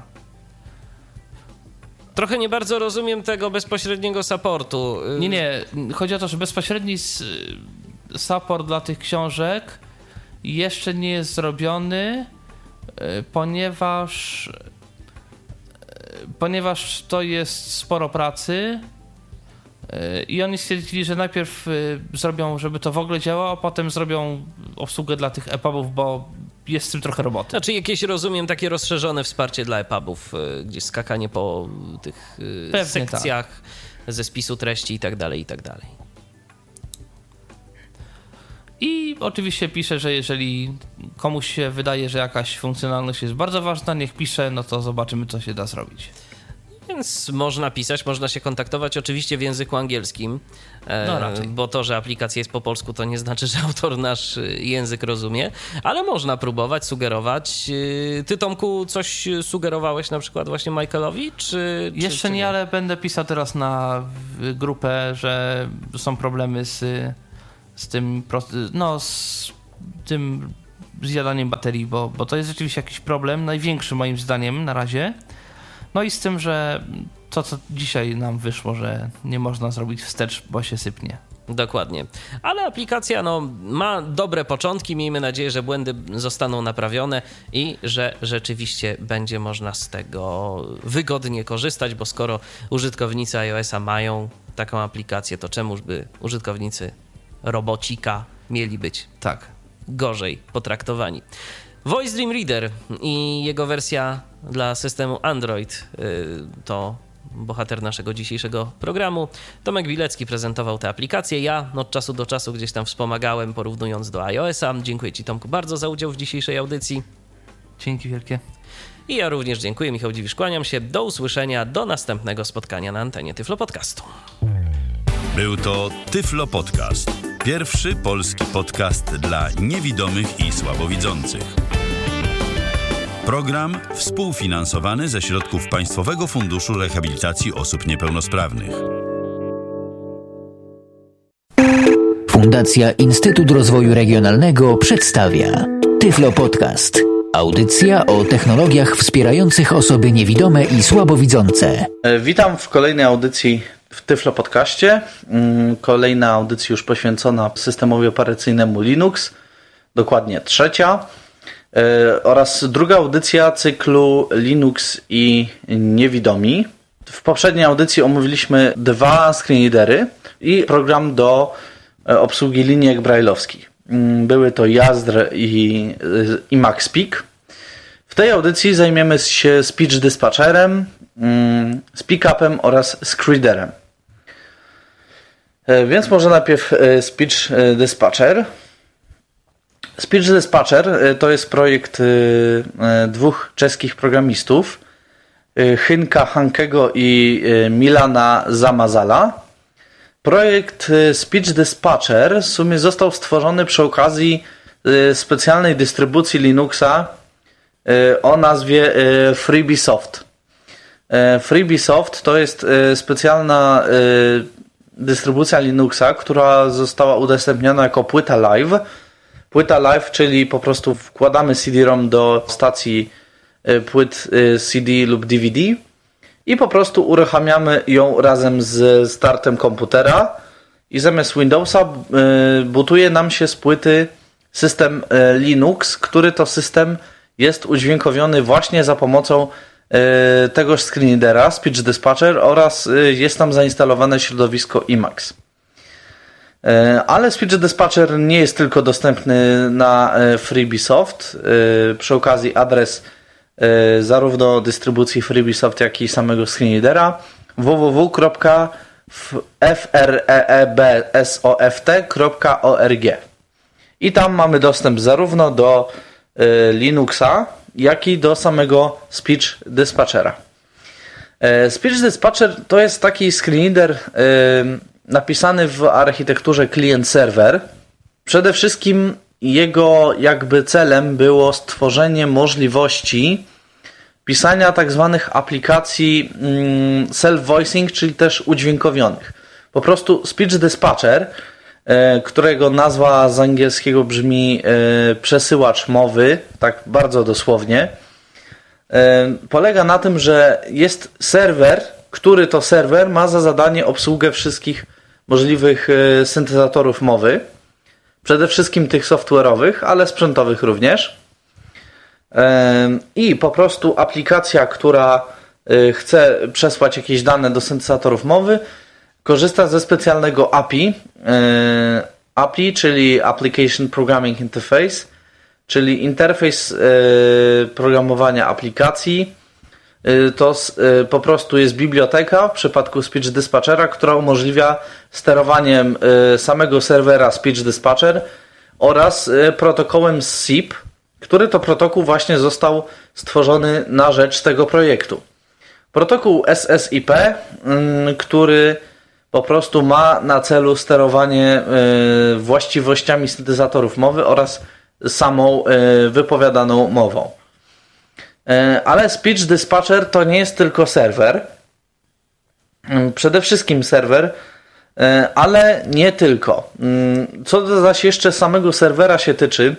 Trochę nie bardzo rozumiem tego bezpośredniego supportu. Nie. Chodzi o to, że bezpośredni support dla tych książek jeszcze nie jest zrobiony, ponieważ to jest sporo pracy i oni stwierdzili, że najpierw zrobią, żeby to w ogóle działało, a potem zrobią obsługę dla tych EPUBów, bo jest z tym trochę roboty. Znaczy jakieś, rozumiem, takie rozszerzone wsparcie dla EPUBów, gdzieś skakanie po tych Pewnie sekcjach ze spisu treści i tak dalej, i tak dalej. I oczywiście pisze, że jeżeli komuś się wydaje, że jakaś funkcjonalność jest bardzo ważna, niech pisze, no to zobaczymy, co się da zrobić. Więc można pisać, można się kontaktować oczywiście w języku angielskim, No raczej. bo to, że aplikacja jest po polsku, to nie znaczy, że autor nasz język rozumie, ale można próbować, sugerować. Ty, Tomku, coś sugerowałeś na przykład właśnie Michaelowi? Jeszcze nie, ale będę pisał teraz na grupę, że są problemy z tym, z tym zjadaniem baterii, bo to jest rzeczywiście jakiś problem, największy moim zdaniem na razie. No i z tym, że to, co dzisiaj nam wyszło, że nie można zrobić wstecz, bo się sypnie. Dokładnie. Ale aplikacja ma dobre początki. Miejmy nadzieję, że błędy zostaną naprawione i że rzeczywiście będzie można z tego wygodnie korzystać, bo skoro użytkownicy iOS-a mają taką aplikację, to czemuż by użytkownicy robocika mieli być Tak. gorzej potraktowani. Voice Dream Reader i jego wersja dla systemu Android to bohater naszego dzisiejszego programu. Tomek Bilecki prezentował tę aplikację. Ja od czasu do czasu gdzieś tam wspomagałem, porównując do iOS-a. Dziękuję Ci, Tomku, bardzo za udział w dzisiejszej audycji. Dzięki wielkie. I ja również dziękuję. Michał Dziwisz, kłaniam się. Do usłyszenia, do następnego spotkania na antenie Tyflo Podcastu. Był to Tyflo Podcast. Pierwszy polski podcast dla niewidomych i słabowidzących. Program współfinansowany ze środków Państwowego Funduszu Rehabilitacji Osób Niepełnosprawnych. Fundacja Instytut Rozwoju Regionalnego przedstawia Tyflo Podcast. Audycja o technologiach wspierających osoby niewidome i słabowidzące. Witam w kolejnej audycji w Tyflo Podcaście. Kolejna audycja już poświęcona systemowi operacyjnemu Linux, dokładnie trzecia. Oraz druga audycja cyklu Linux i niewidomi. W poprzedniej audycji omówiliśmy 2 screenreadery i program do obsługi linijek brajlowskich. Były to Yazdr i MaxSpeak. W tej audycji zajmiemy się Speech Dispatcherem, SpeakUpem oraz Screederem. Więc może najpierw Speech Dispatcher. Speech Dispatcher to jest projekt 2 czeskich programistów, Hynka Hankego i Milana Zamazala. Projekt Speech Dispatcher w sumie został stworzony przy okazji specjalnej dystrybucji Linuxa o nazwie FreeBSoft. FreeBSoft to jest specjalna dystrybucja Linuxa, która została udostępniona jako płyta live. Płyta live, czyli po prostu wkładamy CD-ROM do stacji płyt CD lub DVD i po prostu uruchamiamy ją razem z startem komputera i zamiast Windowsa bootuje nam się z płyty system Linux, który to system jest udźwiękowiony właśnie za pomocą tegoż screenreadera Speech Dispatcher oraz jest tam zainstalowane środowisko Emacs. Ale Speech Dispatcher nie jest tylko dostępny na FreeBSoft. Przy okazji adres zarówno dystrybucji FreeBSoft, jak i samego screenreadera www.freebsoft.org. I tam mamy dostęp zarówno do Linuxa, jak i do samego Speech Dispatchera. Speech Dispatcher to jest taki screenreader napisany w architekturze client-server. Przede wszystkim jego jakby celem było stworzenie możliwości pisania tak zwanych aplikacji self-voicing, czyli też udźwiękowionych. Po prostu Speech Dispatcher, którego nazwa z angielskiego brzmi przesyłacz mowy, tak bardzo dosłownie, polega na tym, że jest serwer, który to serwer ma za zadanie obsługę wszystkich możliwych syntezatorów mowy, przede wszystkim tych software'owych, ale sprzętowych również. I po prostu aplikacja, która chce przesłać jakieś dane do syntezatorów mowy, korzysta ze specjalnego API, czyli Application Programming Interface, czyli interfejs programowania aplikacji. To po prostu jest biblioteka w przypadku Speech Dispatchera, która umożliwia sterowaniem samego serwera Speech Dispatcher oraz protokołem SIP, który to protokół właśnie został stworzony na rzecz tego projektu. Protokół SSIP, który po prostu ma na celu sterowanie właściwościami syntezatorów mowy oraz samą wypowiadaną mową. Ale Speech Dispatcher to nie jest tylko serwer. Przede wszystkim serwer, ale nie tylko. Co zaś jeszcze samego serwera się tyczy,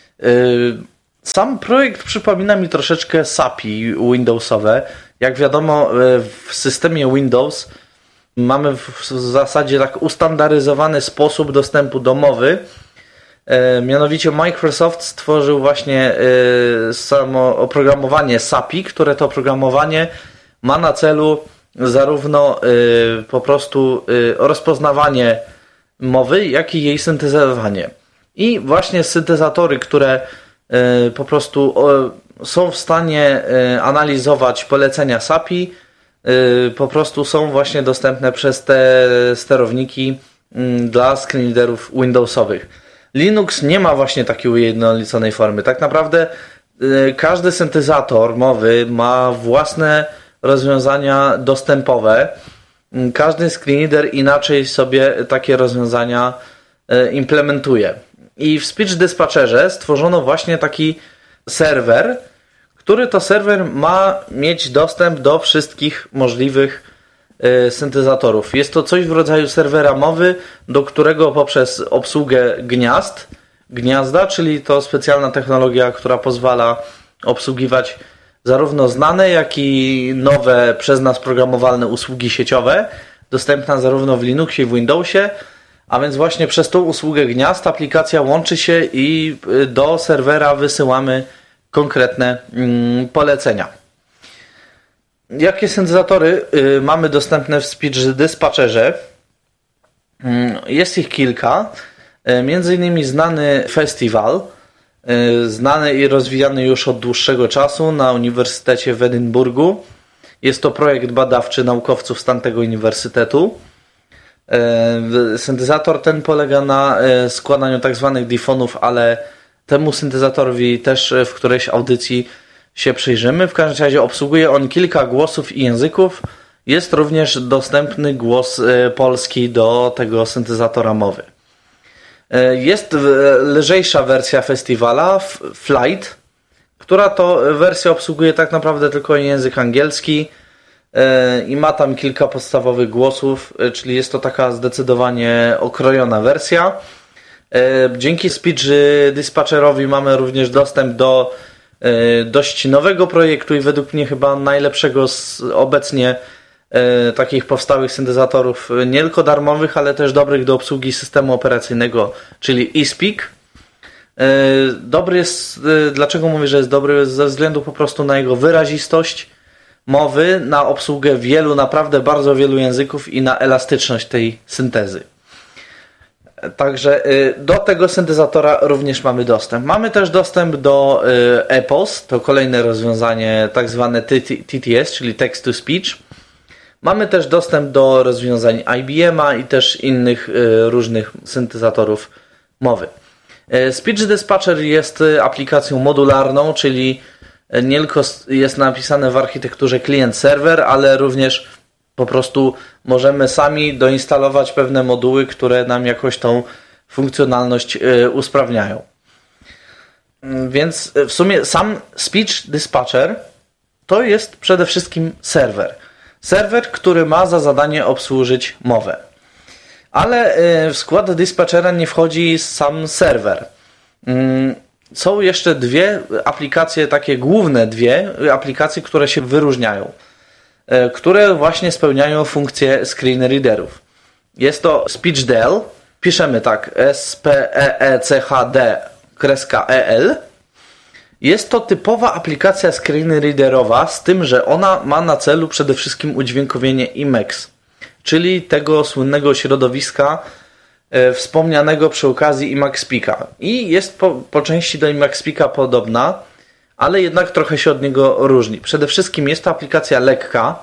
sam projekt przypomina mi troszeczkę SAPI Windowsowe. Jak wiadomo, w systemie Windows mamy w zasadzie tak ustandaryzowany sposób dostępu do mowy. Mianowicie Microsoft stworzył właśnie samo oprogramowanie SAPI, które to oprogramowanie ma na celu zarówno po prostu rozpoznawanie mowy, jak i jej syntezowanie. I właśnie syntezatory, które po prostu są w stanie analizować polecenia SAPI, po prostu są właśnie dostępne przez te sterowniki dla screenreaderów Windowsowych. Linux nie ma właśnie takiej ujednoliconej formy. Tak naprawdę każdy syntezator mowy ma własne rozwiązania dostępowe. Każdy screenreader inaczej sobie takie rozwiązania implementuje. I w Speech Dispatcherze stworzono właśnie taki serwer, który to serwer ma mieć dostęp do wszystkich możliwych syntezatorów. Jest to coś w rodzaju serwera mowy, do którego poprzez obsługę gniazda, czyli to specjalna technologia, która pozwala obsługiwać zarówno znane, jak i nowe przez nas programowalne usługi sieciowe, dostępna zarówno w Linuxie i w Windowsie, a więc właśnie przez tą usługę gniazd aplikacja łączy się i do serwera wysyłamy konkretne polecenia. Jakie syntezatory mamy dostępne w Speech Dispatcherze? Jest ich kilka. Między innymi znany Festival, znany i rozwijany już od dłuższego czasu na Uniwersytecie w Edynburgu. Jest to projekt badawczy naukowców z tamtego uniwersytetu. Syntezator ten polega na składaniu tak zwanych difonów, ale temu syntezatorowi też w którejś audycji się przyjrzymy. W każdym razie obsługuje on kilka głosów i języków. Jest również dostępny głos polski do tego syntezatora mowy. Jest lżejsza wersja Festivala, Flight, która to wersja obsługuje tak naprawdę tylko język angielski i ma tam kilka podstawowych głosów, czyli jest to taka zdecydowanie okrojona wersja. Dzięki Speech Dispatcherowi mamy również dostęp do dość nowego projektu i według mnie chyba najlepszego z obecnie takich powstałych syntezatorów, nie tylko darmowych, ale też dobrych do obsługi systemu operacyjnego, czyli eSpeak. Dobry jest, dlaczego mówię, że jest dobry? Ze względu po prostu na jego wyrazistość mowy, na obsługę wielu, naprawdę bardzo wielu języków i na elastyczność tej syntezy. Także do tego syntezatora również mamy dostęp. Mamy też dostęp do EPOS, to kolejne rozwiązanie tak zwane TTS, czyli Text to Speech. Mamy też dostęp do rozwiązań IBM-a i też innych różnych syntezatorów mowy. Speech Dispatcher jest aplikacją modularną, czyli nie tylko jest napisane w architekturze klient-serwer, ale również po prostu możemy sami doinstalować pewne moduły, które nam jakoś tą funkcjonalność usprawniają. Więc w sumie sam Speech Dispatcher to jest przede wszystkim serwer. Serwer, który ma za zadanie obsłużyć mowę. Ale w skład dispatchera nie wchodzi sam serwer. Są jeszcze dwie aplikacje, takie główne dwie aplikacje, które się wyróżniają, które właśnie spełniają funkcję screenreaderów. Jest to SpeechDel, piszemy tak, SPEECHD-EL. Jest to typowa aplikacja screenreaderowa, z tym, że ona ma na celu przede wszystkim udźwiękowienie Emacs, czyli tego słynnego środowiska wspomnianego przy okazji Emacs Speaka. I jest po części do Emacs Speaka podobna, ale jednak trochę się od niego różni. Przede wszystkim jest to aplikacja lekka.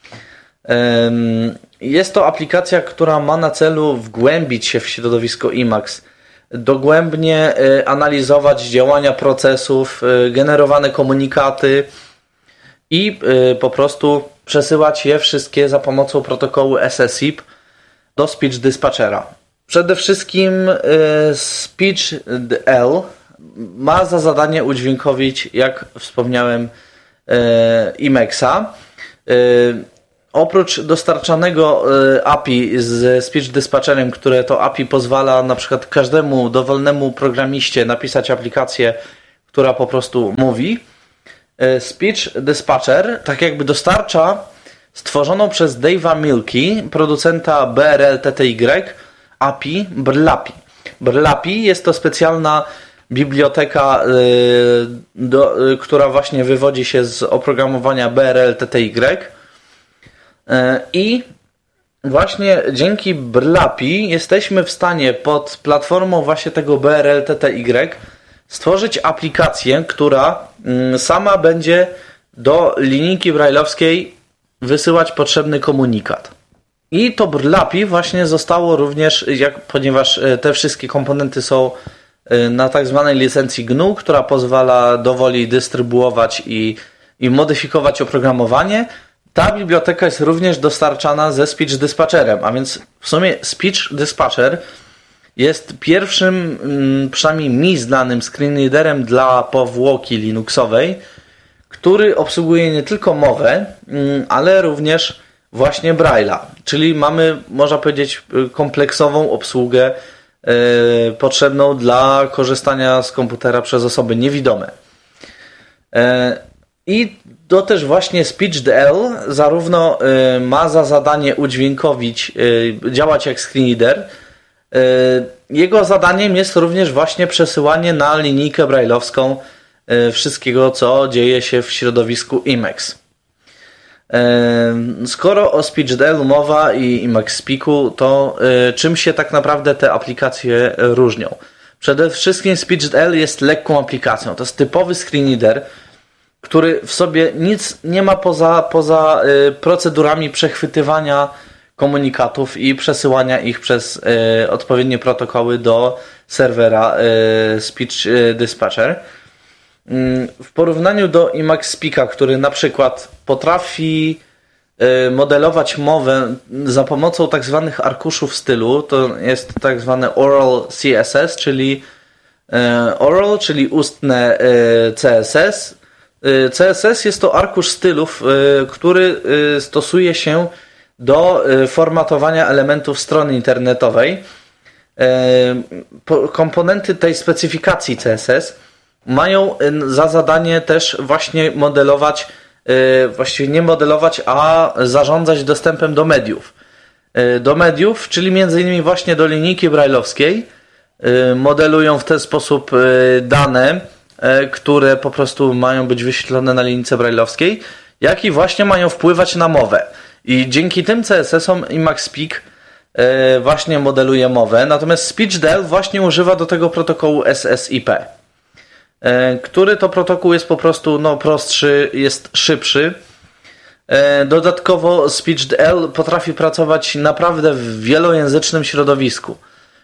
Jest to aplikacja, która ma na celu wgłębić się w środowisko Emacs, dogłębnie analizować działania procesów, generowane komunikaty i po prostu przesyłać je wszystkie za pomocą protokołu SSIP do Speech Dispatchera. Przede wszystkim SpeechDL ma za zadanie udźwiękowić, jak wspomniałem, Emacs-a. Oprócz dostarczanego API z Speech Dispatcherem, które to API pozwala na przykład każdemu dowolnemu programiście napisać aplikację, która po prostu mówi, Speech Dispatcher tak jakby dostarcza stworzoną przez Dave'a Milky, producenta BRL-TTY, API Brlapi. Brlapi jest to specjalna biblioteka, która właśnie wywodzi się z oprogramowania BRL-TTY i właśnie dzięki Brlapi jesteśmy w stanie pod platformą właśnie tego BRL-TTY stworzyć aplikację, która sama będzie do linijki brajlowskiej wysyłać potrzebny komunikat. I to Brlapi właśnie zostało również, ponieważ te wszystkie komponenty są na tak zwanej licencji GNU, która pozwala dowoli dystrybuować i modyfikować oprogramowanie, ta biblioteka jest również dostarczana ze Speech Dispatcherem, a więc w sumie Speech Dispatcher jest pierwszym, przynajmniej mi znanym screenreaderem dla powłoki linuxowej, który obsługuje nie tylko mowę, ale również właśnie Braille'a, czyli mamy, można powiedzieć, kompleksową obsługę potrzebną dla korzystania z komputera przez osoby niewidome. I to też właśnie SpeechDL zarówno ma za zadanie udźwiękowić, działać jak screenreader. Jego zadaniem jest również właśnie przesyłanie na linijkę brajlowską wszystkiego, co dzieje się w środowisku Emacs. Skoro o SpeechDL mowa i Emacs Speaku, to czym się tak naprawdę te aplikacje różnią? Przede wszystkim SpeechDL jest lekką aplikacją. To jest typowy screenreader, który w sobie nic nie ma poza procedurami przechwytywania komunikatów i przesyłania ich przez odpowiednie protokoły do serwera Speech Dispatcher. W porównaniu do Emacs Speaka, który na przykład potrafi modelować mowę za pomocą tak zwanych arkuszów stylu, to jest tak zwane oral CSS, czyli ustne CSS. CSS jest to arkusz stylów, który stosuje się do formatowania elementów strony internetowej. Komponenty tej specyfikacji CSS mają za zadanie też właśnie modelować, właściwie nie modelować, a zarządzać dostępem do mediów. Do mediów, czyli m.in. właśnie do linijki brajlowskiej. Modelują w ten sposób dane, które po prostu mają być wyświetlone na linijce brajlowskiej, jak i właśnie mają wpływać na mowę. I dzięki tym CSS-om Emacs Speak właśnie modeluje mowę, natomiast SpeechDL właśnie używa do tego protokołu SSIP, który to protokół jest po prostu prostszy, jest szybszy. Dodatkowo SpeechDL potrafi pracować naprawdę w wielojęzycznym środowisku.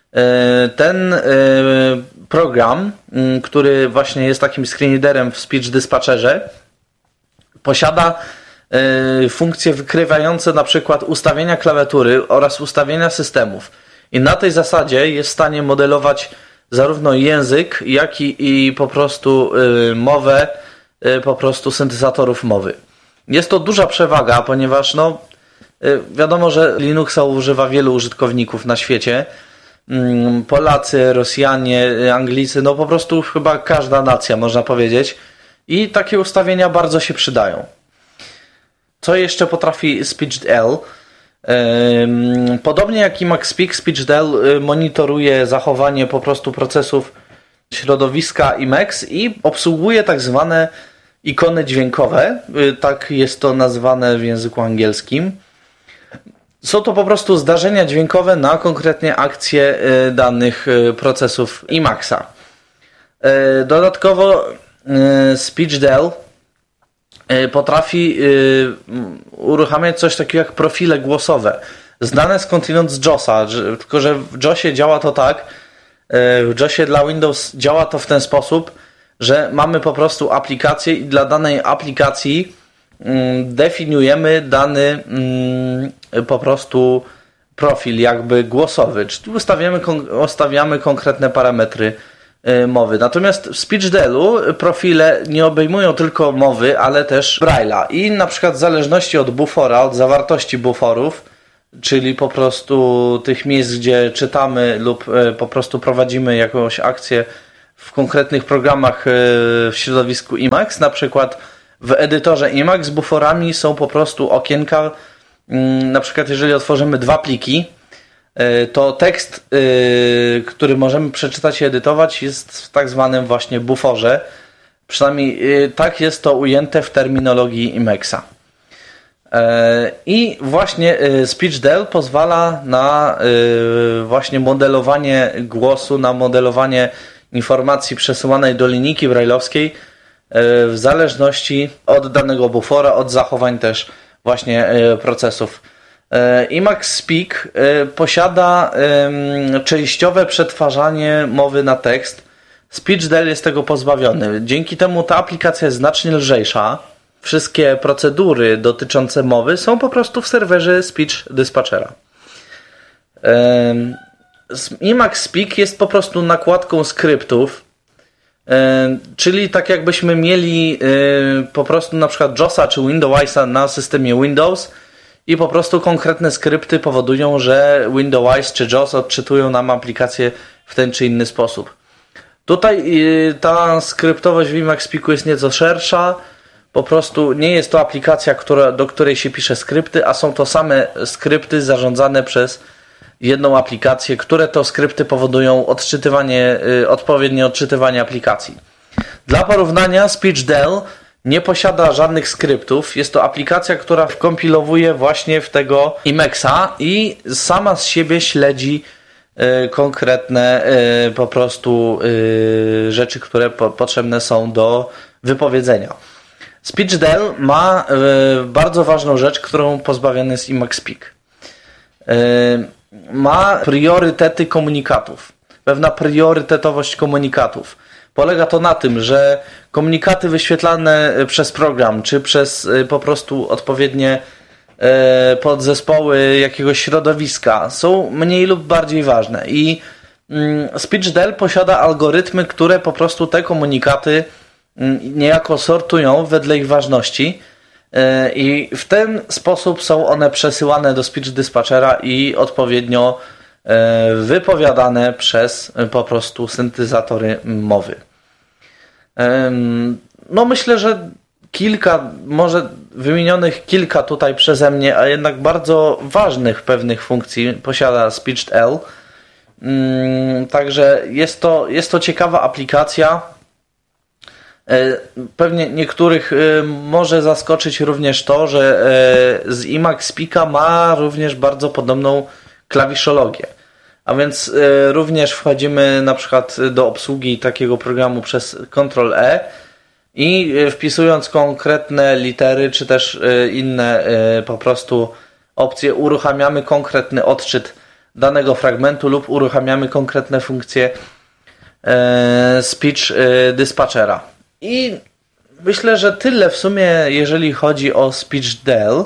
Ten program, który właśnie jest takim screenreaderem w Speech Dispatcherze, posiada funkcje wykrywające na przykład ustawienia klawiatury oraz ustawienia systemów. I na tej zasadzie jest w stanie modelować zarówno język, jak i po prostu mowę po prostu syntezatorów mowy. Jest to duża przewaga, ponieważ wiadomo, że Linuxa używa wielu użytkowników na świecie. Polacy, Rosjanie, Anglicy, po prostu chyba każda nacja, można powiedzieć. I takie ustawienia bardzo się przydają. Co jeszcze potrafi SpeechDL? Podobnie jak Emacs Speak, SpeechDL monitoruje zachowanie po prostu procesów środowiska Emacs i obsługuje tak zwane ikony dźwiękowe, tak jest to nazwane w języku angielskim. Są to po prostu zdarzenia dźwiękowe na konkretnie akcje danych procesów Emacsa. Dodatkowo SpeechDL potrafi uruchamiać coś takiego jak profile głosowe, znane skądinąd z JOSa, tylko że w JOSie działa to tak, w JOSie dla Windows działa to w ten sposób, że mamy po prostu aplikację i dla danej aplikacji definiujemy dany po prostu profil jakby głosowy, czyli ustawiamy konkretne parametry mowy. Natomiast w SpeechDelu profile nie obejmują tylko mowy, ale też Braille'a i na przykład w zależności od bufora, od zawartości buforów, czyli po prostu tych miejsc, gdzie czytamy lub po prostu prowadzimy jakąś akcję w konkretnych programach w środowisku Emacs, na przykład w edytorze Emacs z buforami są po prostu okienka, na przykład jeżeli otworzymy 2 pliki, to tekst, który możemy przeczytać i edytować, jest w tak zwanym właśnie buforze. Przynajmniej tak jest to ujęte w terminologii Emacsa. I właśnie SpeechDel pozwala na właśnie modelowanie głosu, na modelowanie informacji przesyłanej do linijki braille'owskiej w zależności od danego bufora, od zachowań też właśnie procesów. Emacs Speak posiada częściowe przetwarzanie mowy na tekst. SpeechDel jest tego pozbawiony. Dzięki temu ta aplikacja jest znacznie lżejsza. Wszystkie procedury dotyczące mowy są po prostu w serwerze Speech Dispatchera. Emacs Speak jest po prostu nakładką skryptów, czyli tak jakbyśmy mieli po prostu na przykład JOSa czy Windowsa na systemie Windows i po prostu konkretne skrypty powodują, że Windows czy JOS odczytują nam aplikację w ten czy inny sposób. Tutaj ta skryptowość w Emacs Speaku jest nieco szersza. Po prostu nie jest to aplikacja, do której się pisze skrypty, a są to same skrypty zarządzane przez jedną aplikację, które to skrypty powodują odpowiednie odczytywanie aplikacji. Dla porównania SpeechDel nie posiada żadnych skryptów. Jest to aplikacja, która wkompilowuje właśnie w tego Emacsa i sama z siebie śledzi konkretne po prostu rzeczy, które potrzebne są do wypowiedzenia. SpeechDel ma bardzo ważną rzecz, którą pozbawiony jest Emacs Speak. Ma priorytety komunikatów. Pewna priorytetowość komunikatów. Polega to na tym, że komunikaty wyświetlane przez program, czy przez po prostu odpowiednie podzespoły jakiegoś środowiska są mniej lub bardziej ważne. I SpeechDel posiada algorytmy, które po prostu te komunikaty niejako sortują wedle ich ważności i w ten sposób są one przesyłane do Speech Dispatchera i odpowiednio wypowiadane przez po prostu syntezatory mowy. No myślę, że może wymienionych kilka tutaj przeze mnie, a jednak bardzo ważnych pewnych funkcji posiada SpeechDel. Także jest to ciekawa aplikacja. Pewnie niektórych może zaskoczyć również to, że z Emacs Speaka ma również bardzo podobną klawiszologię. A więc również wchodzimy na przykład do obsługi takiego programu przez Ctrl-E i wpisując konkretne litery czy też inne po prostu opcje uruchamiamy konkretny odczyt danego fragmentu lub uruchamiamy konkretne funkcje Speech Dispatchera. I myślę, że tyle w sumie, jeżeli chodzi o SpeechDel.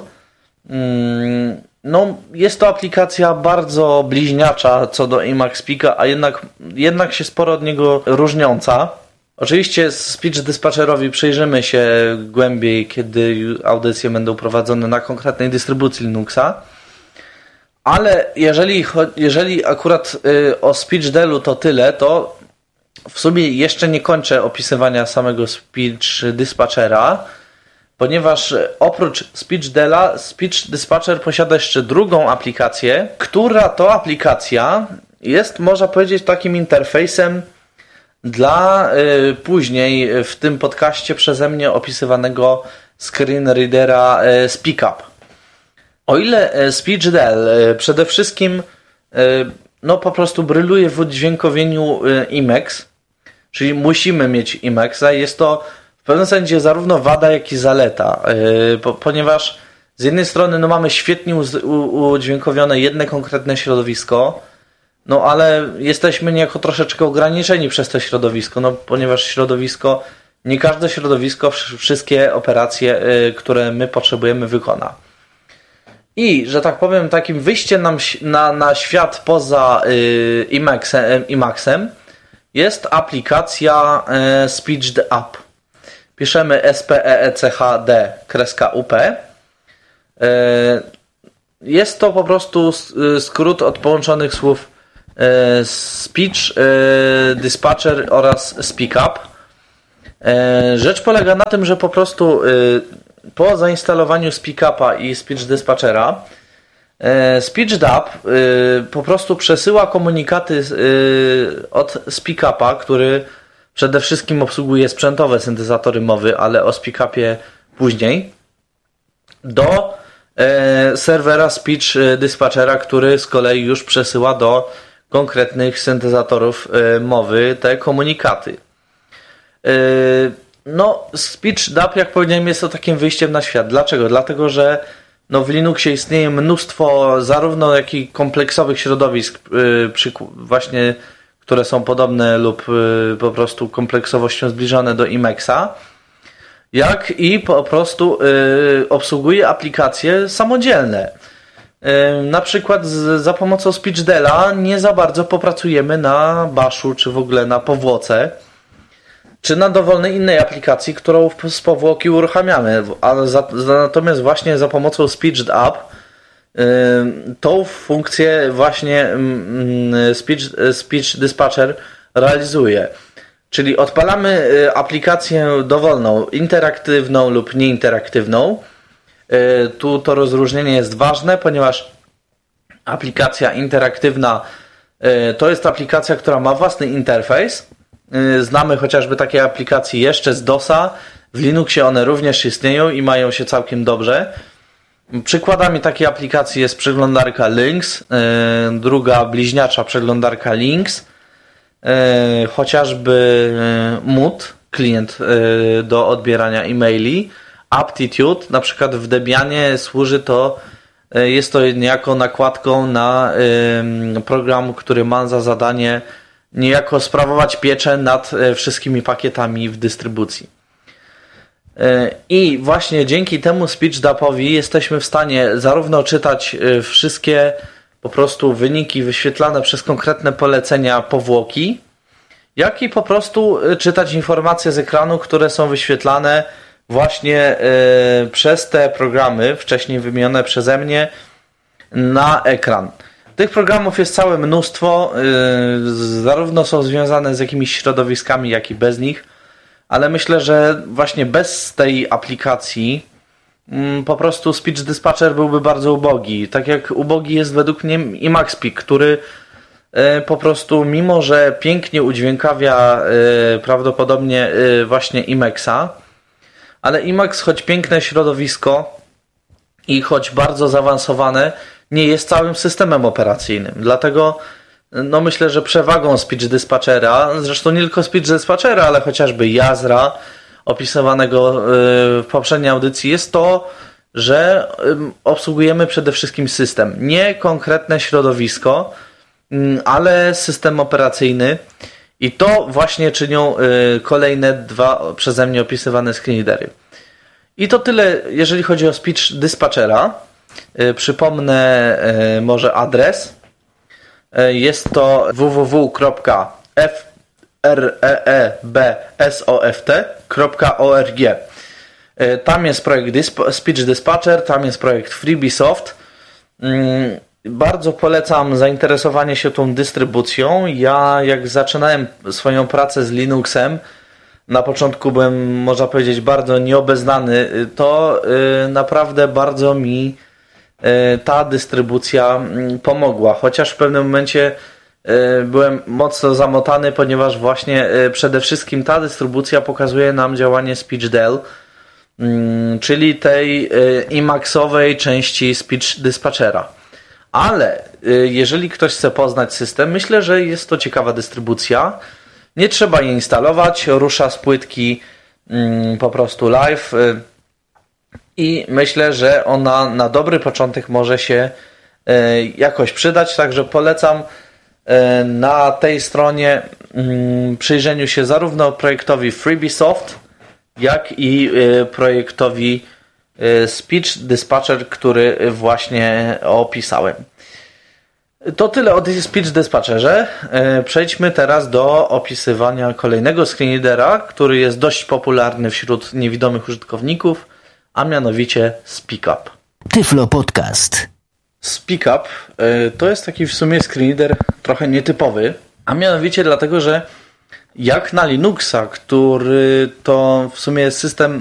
No, jest to aplikacja bardzo bliźniacza co do Emacs Speaka, a jednak się sporo od niego różniąca. Oczywiście Speech Dispatcherowi przyjrzymy się głębiej, kiedy audycje będą prowadzone na konkretnej dystrybucji Linuxa. Ale jeżeli akurat o SpeechDelu to tyle, to w sumie jeszcze nie kończę opisywania samego Speech Dispatchera, ponieważ oprócz SpeechDela, Speech Dispatcher posiada jeszcze drugą aplikację, która to aplikacja jest, można powiedzieć, takim interfejsem dla później w tym podcaście przeze mnie opisywanego screen readera SpeakUp. O ile SpeechDel przede wszystkim no po prostu bryluje w udźwiękowieniu Emacs, czyli musimy mieć Emacsa, jest to w pewnym sensie zarówno wada, jak i zaleta, ponieważ z jednej strony no mamy świetnie udźwiękowione jedno konkretne środowisko, no ale jesteśmy niejako troszeczkę ograniczeni przez to środowisko, no ponieważ środowisko nie każde środowisko wszystkie operacje, które my potrzebujemy, wykona. I, że tak powiem, takim wyjściem na świat poza Emacsem jest aplikacja Speechd App. Piszemy SPEECHD-UP. Jest to po prostu skrót od połączonych słów Speech, Dispatcher oraz Speak Up. Rzecz polega na tym, że po prostu po zainstalowaniu Speak Upa i Speech Dispatchera Speechd Up po prostu przesyła komunikaty od Speak Upa, który przede wszystkim obsługuje sprzętowe syntezatory mowy, ale o Speak Upie później, do serwera Speech Dispatchera, który z kolei już przesyła do konkretnych syntezatorów mowy te komunikaty. No, Speechd Up, jak powiedziałem, jest to takim wyjściem na świat. Dlaczego? Dlatego, że w Linuxie istnieje mnóstwo zarówno jakich kompleksowych środowisk, właśnie które są podobne lub po prostu kompleksowością zbliżone do Emacs-a, jak i po prostu obsługuje aplikacje samodzielne. Na przykład za pomocą Speechdela nie za bardzo popracujemy na Bashu, czy w ogóle na powłoce, czy na dowolnej innej aplikacji, którą z powłoki uruchamiamy. Ale natomiast właśnie za pomocą Speechd Up tą funkcję właśnie Speech Dispatcher realizuje. Czyli odpalamy aplikację dowolną, interaktywną lub nieinteraktywną. Tu to rozróżnienie jest ważne, ponieważ aplikacja interaktywna to jest aplikacja, która ma własny interfejs. Znamy chociażby takie aplikacje jeszcze z DOS-a. W Linuxie one również istnieją i mają się całkiem dobrze. Przykładami takiej aplikacji jest przeglądarka Lynx, druga bliźniacza przeglądarka Lynx, chociażby Mood, klient do odbierania e-maili, Aptitude, na przykład w Debianie służy to, jest to niejako nakładką na program, który ma za zadanie niejako sprawować pieczę nad wszystkimi pakietami w dystrybucji. I właśnie dzięki temu Speechd Upowi jesteśmy w stanie zarówno czytać wszystkie po prostu wyniki wyświetlane przez konkretne polecenia powłoki, jak i po prostu czytać informacje z ekranu, które są wyświetlane właśnie przez te programy wcześniej wymienione przeze mnie na ekran. Tych programów jest całe mnóstwo, zarówno są związane z jakimiś środowiskami, jak i bez nich, ale myślę, że właśnie bez tej aplikacji po prostu Speech Dispatcher byłby bardzo ubogi. Tak jak ubogi jest według mnie Emacspeak, który po prostu, mimo że pięknie udźwiękawia prawdopodobnie właśnie Emacs-a, ale Emacs, choć piękne środowisko i choć bardzo zaawansowane, nie jest całym systemem operacyjnym. Dlatego myślę, że przewagą Speech Dispatchera, zresztą nie tylko Speech Dispatchera, ale chociażby Yazra, opisywanego w poprzedniej audycji, jest to, że obsługujemy przede wszystkim system. Nie konkretne środowisko, ale system operacyjny. I to właśnie czynią kolejne dwa przeze mnie opisywane screenreadery. I to tyle, jeżeli chodzi o Speech Dispatchera. Przypomnę może adres. Jest to www.freebsoft.org. Tam jest projekt Speech Dispatcher, tam jest projekt FreeBSoft. Bardzo polecam zainteresowanie się tą dystrybucją. Ja jak zaczynałem swoją pracę z Linuxem, na początku byłem, można powiedzieć, bardzo nieobeznany, to naprawdę bardzo mi ta dystrybucja pomogła. Chociaż w pewnym momencie byłem mocno zamotany, ponieważ właśnie przede wszystkim ta dystrybucja pokazuje nam działanie Speechdel, czyli tej Emacsowej części Speech Dispatchera. Ale jeżeli ktoś chce poznać system, myślę, że jest to ciekawa dystrybucja. Nie trzeba jej instalować, rusza z płytki po prostu live i myślę, że ona na dobry początek może się jakoś przydać, także polecam na tej stronie przyjrzeniu się zarówno projektowi FreeBSoft, jak i projektowi Speech Dispatcher, który właśnie opisałem. To tyle o Speech Dispatcherze. Przejdźmy teraz do opisywania kolejnego screenreadera, który jest dość popularny wśród niewidomych użytkowników, a mianowicie SpeakUp. Tyflo Podcast. SpeakUp to jest taki w sumie screenreader trochę nietypowy, a mianowicie dlatego, że jak na Linuxa, który to w sumie jest system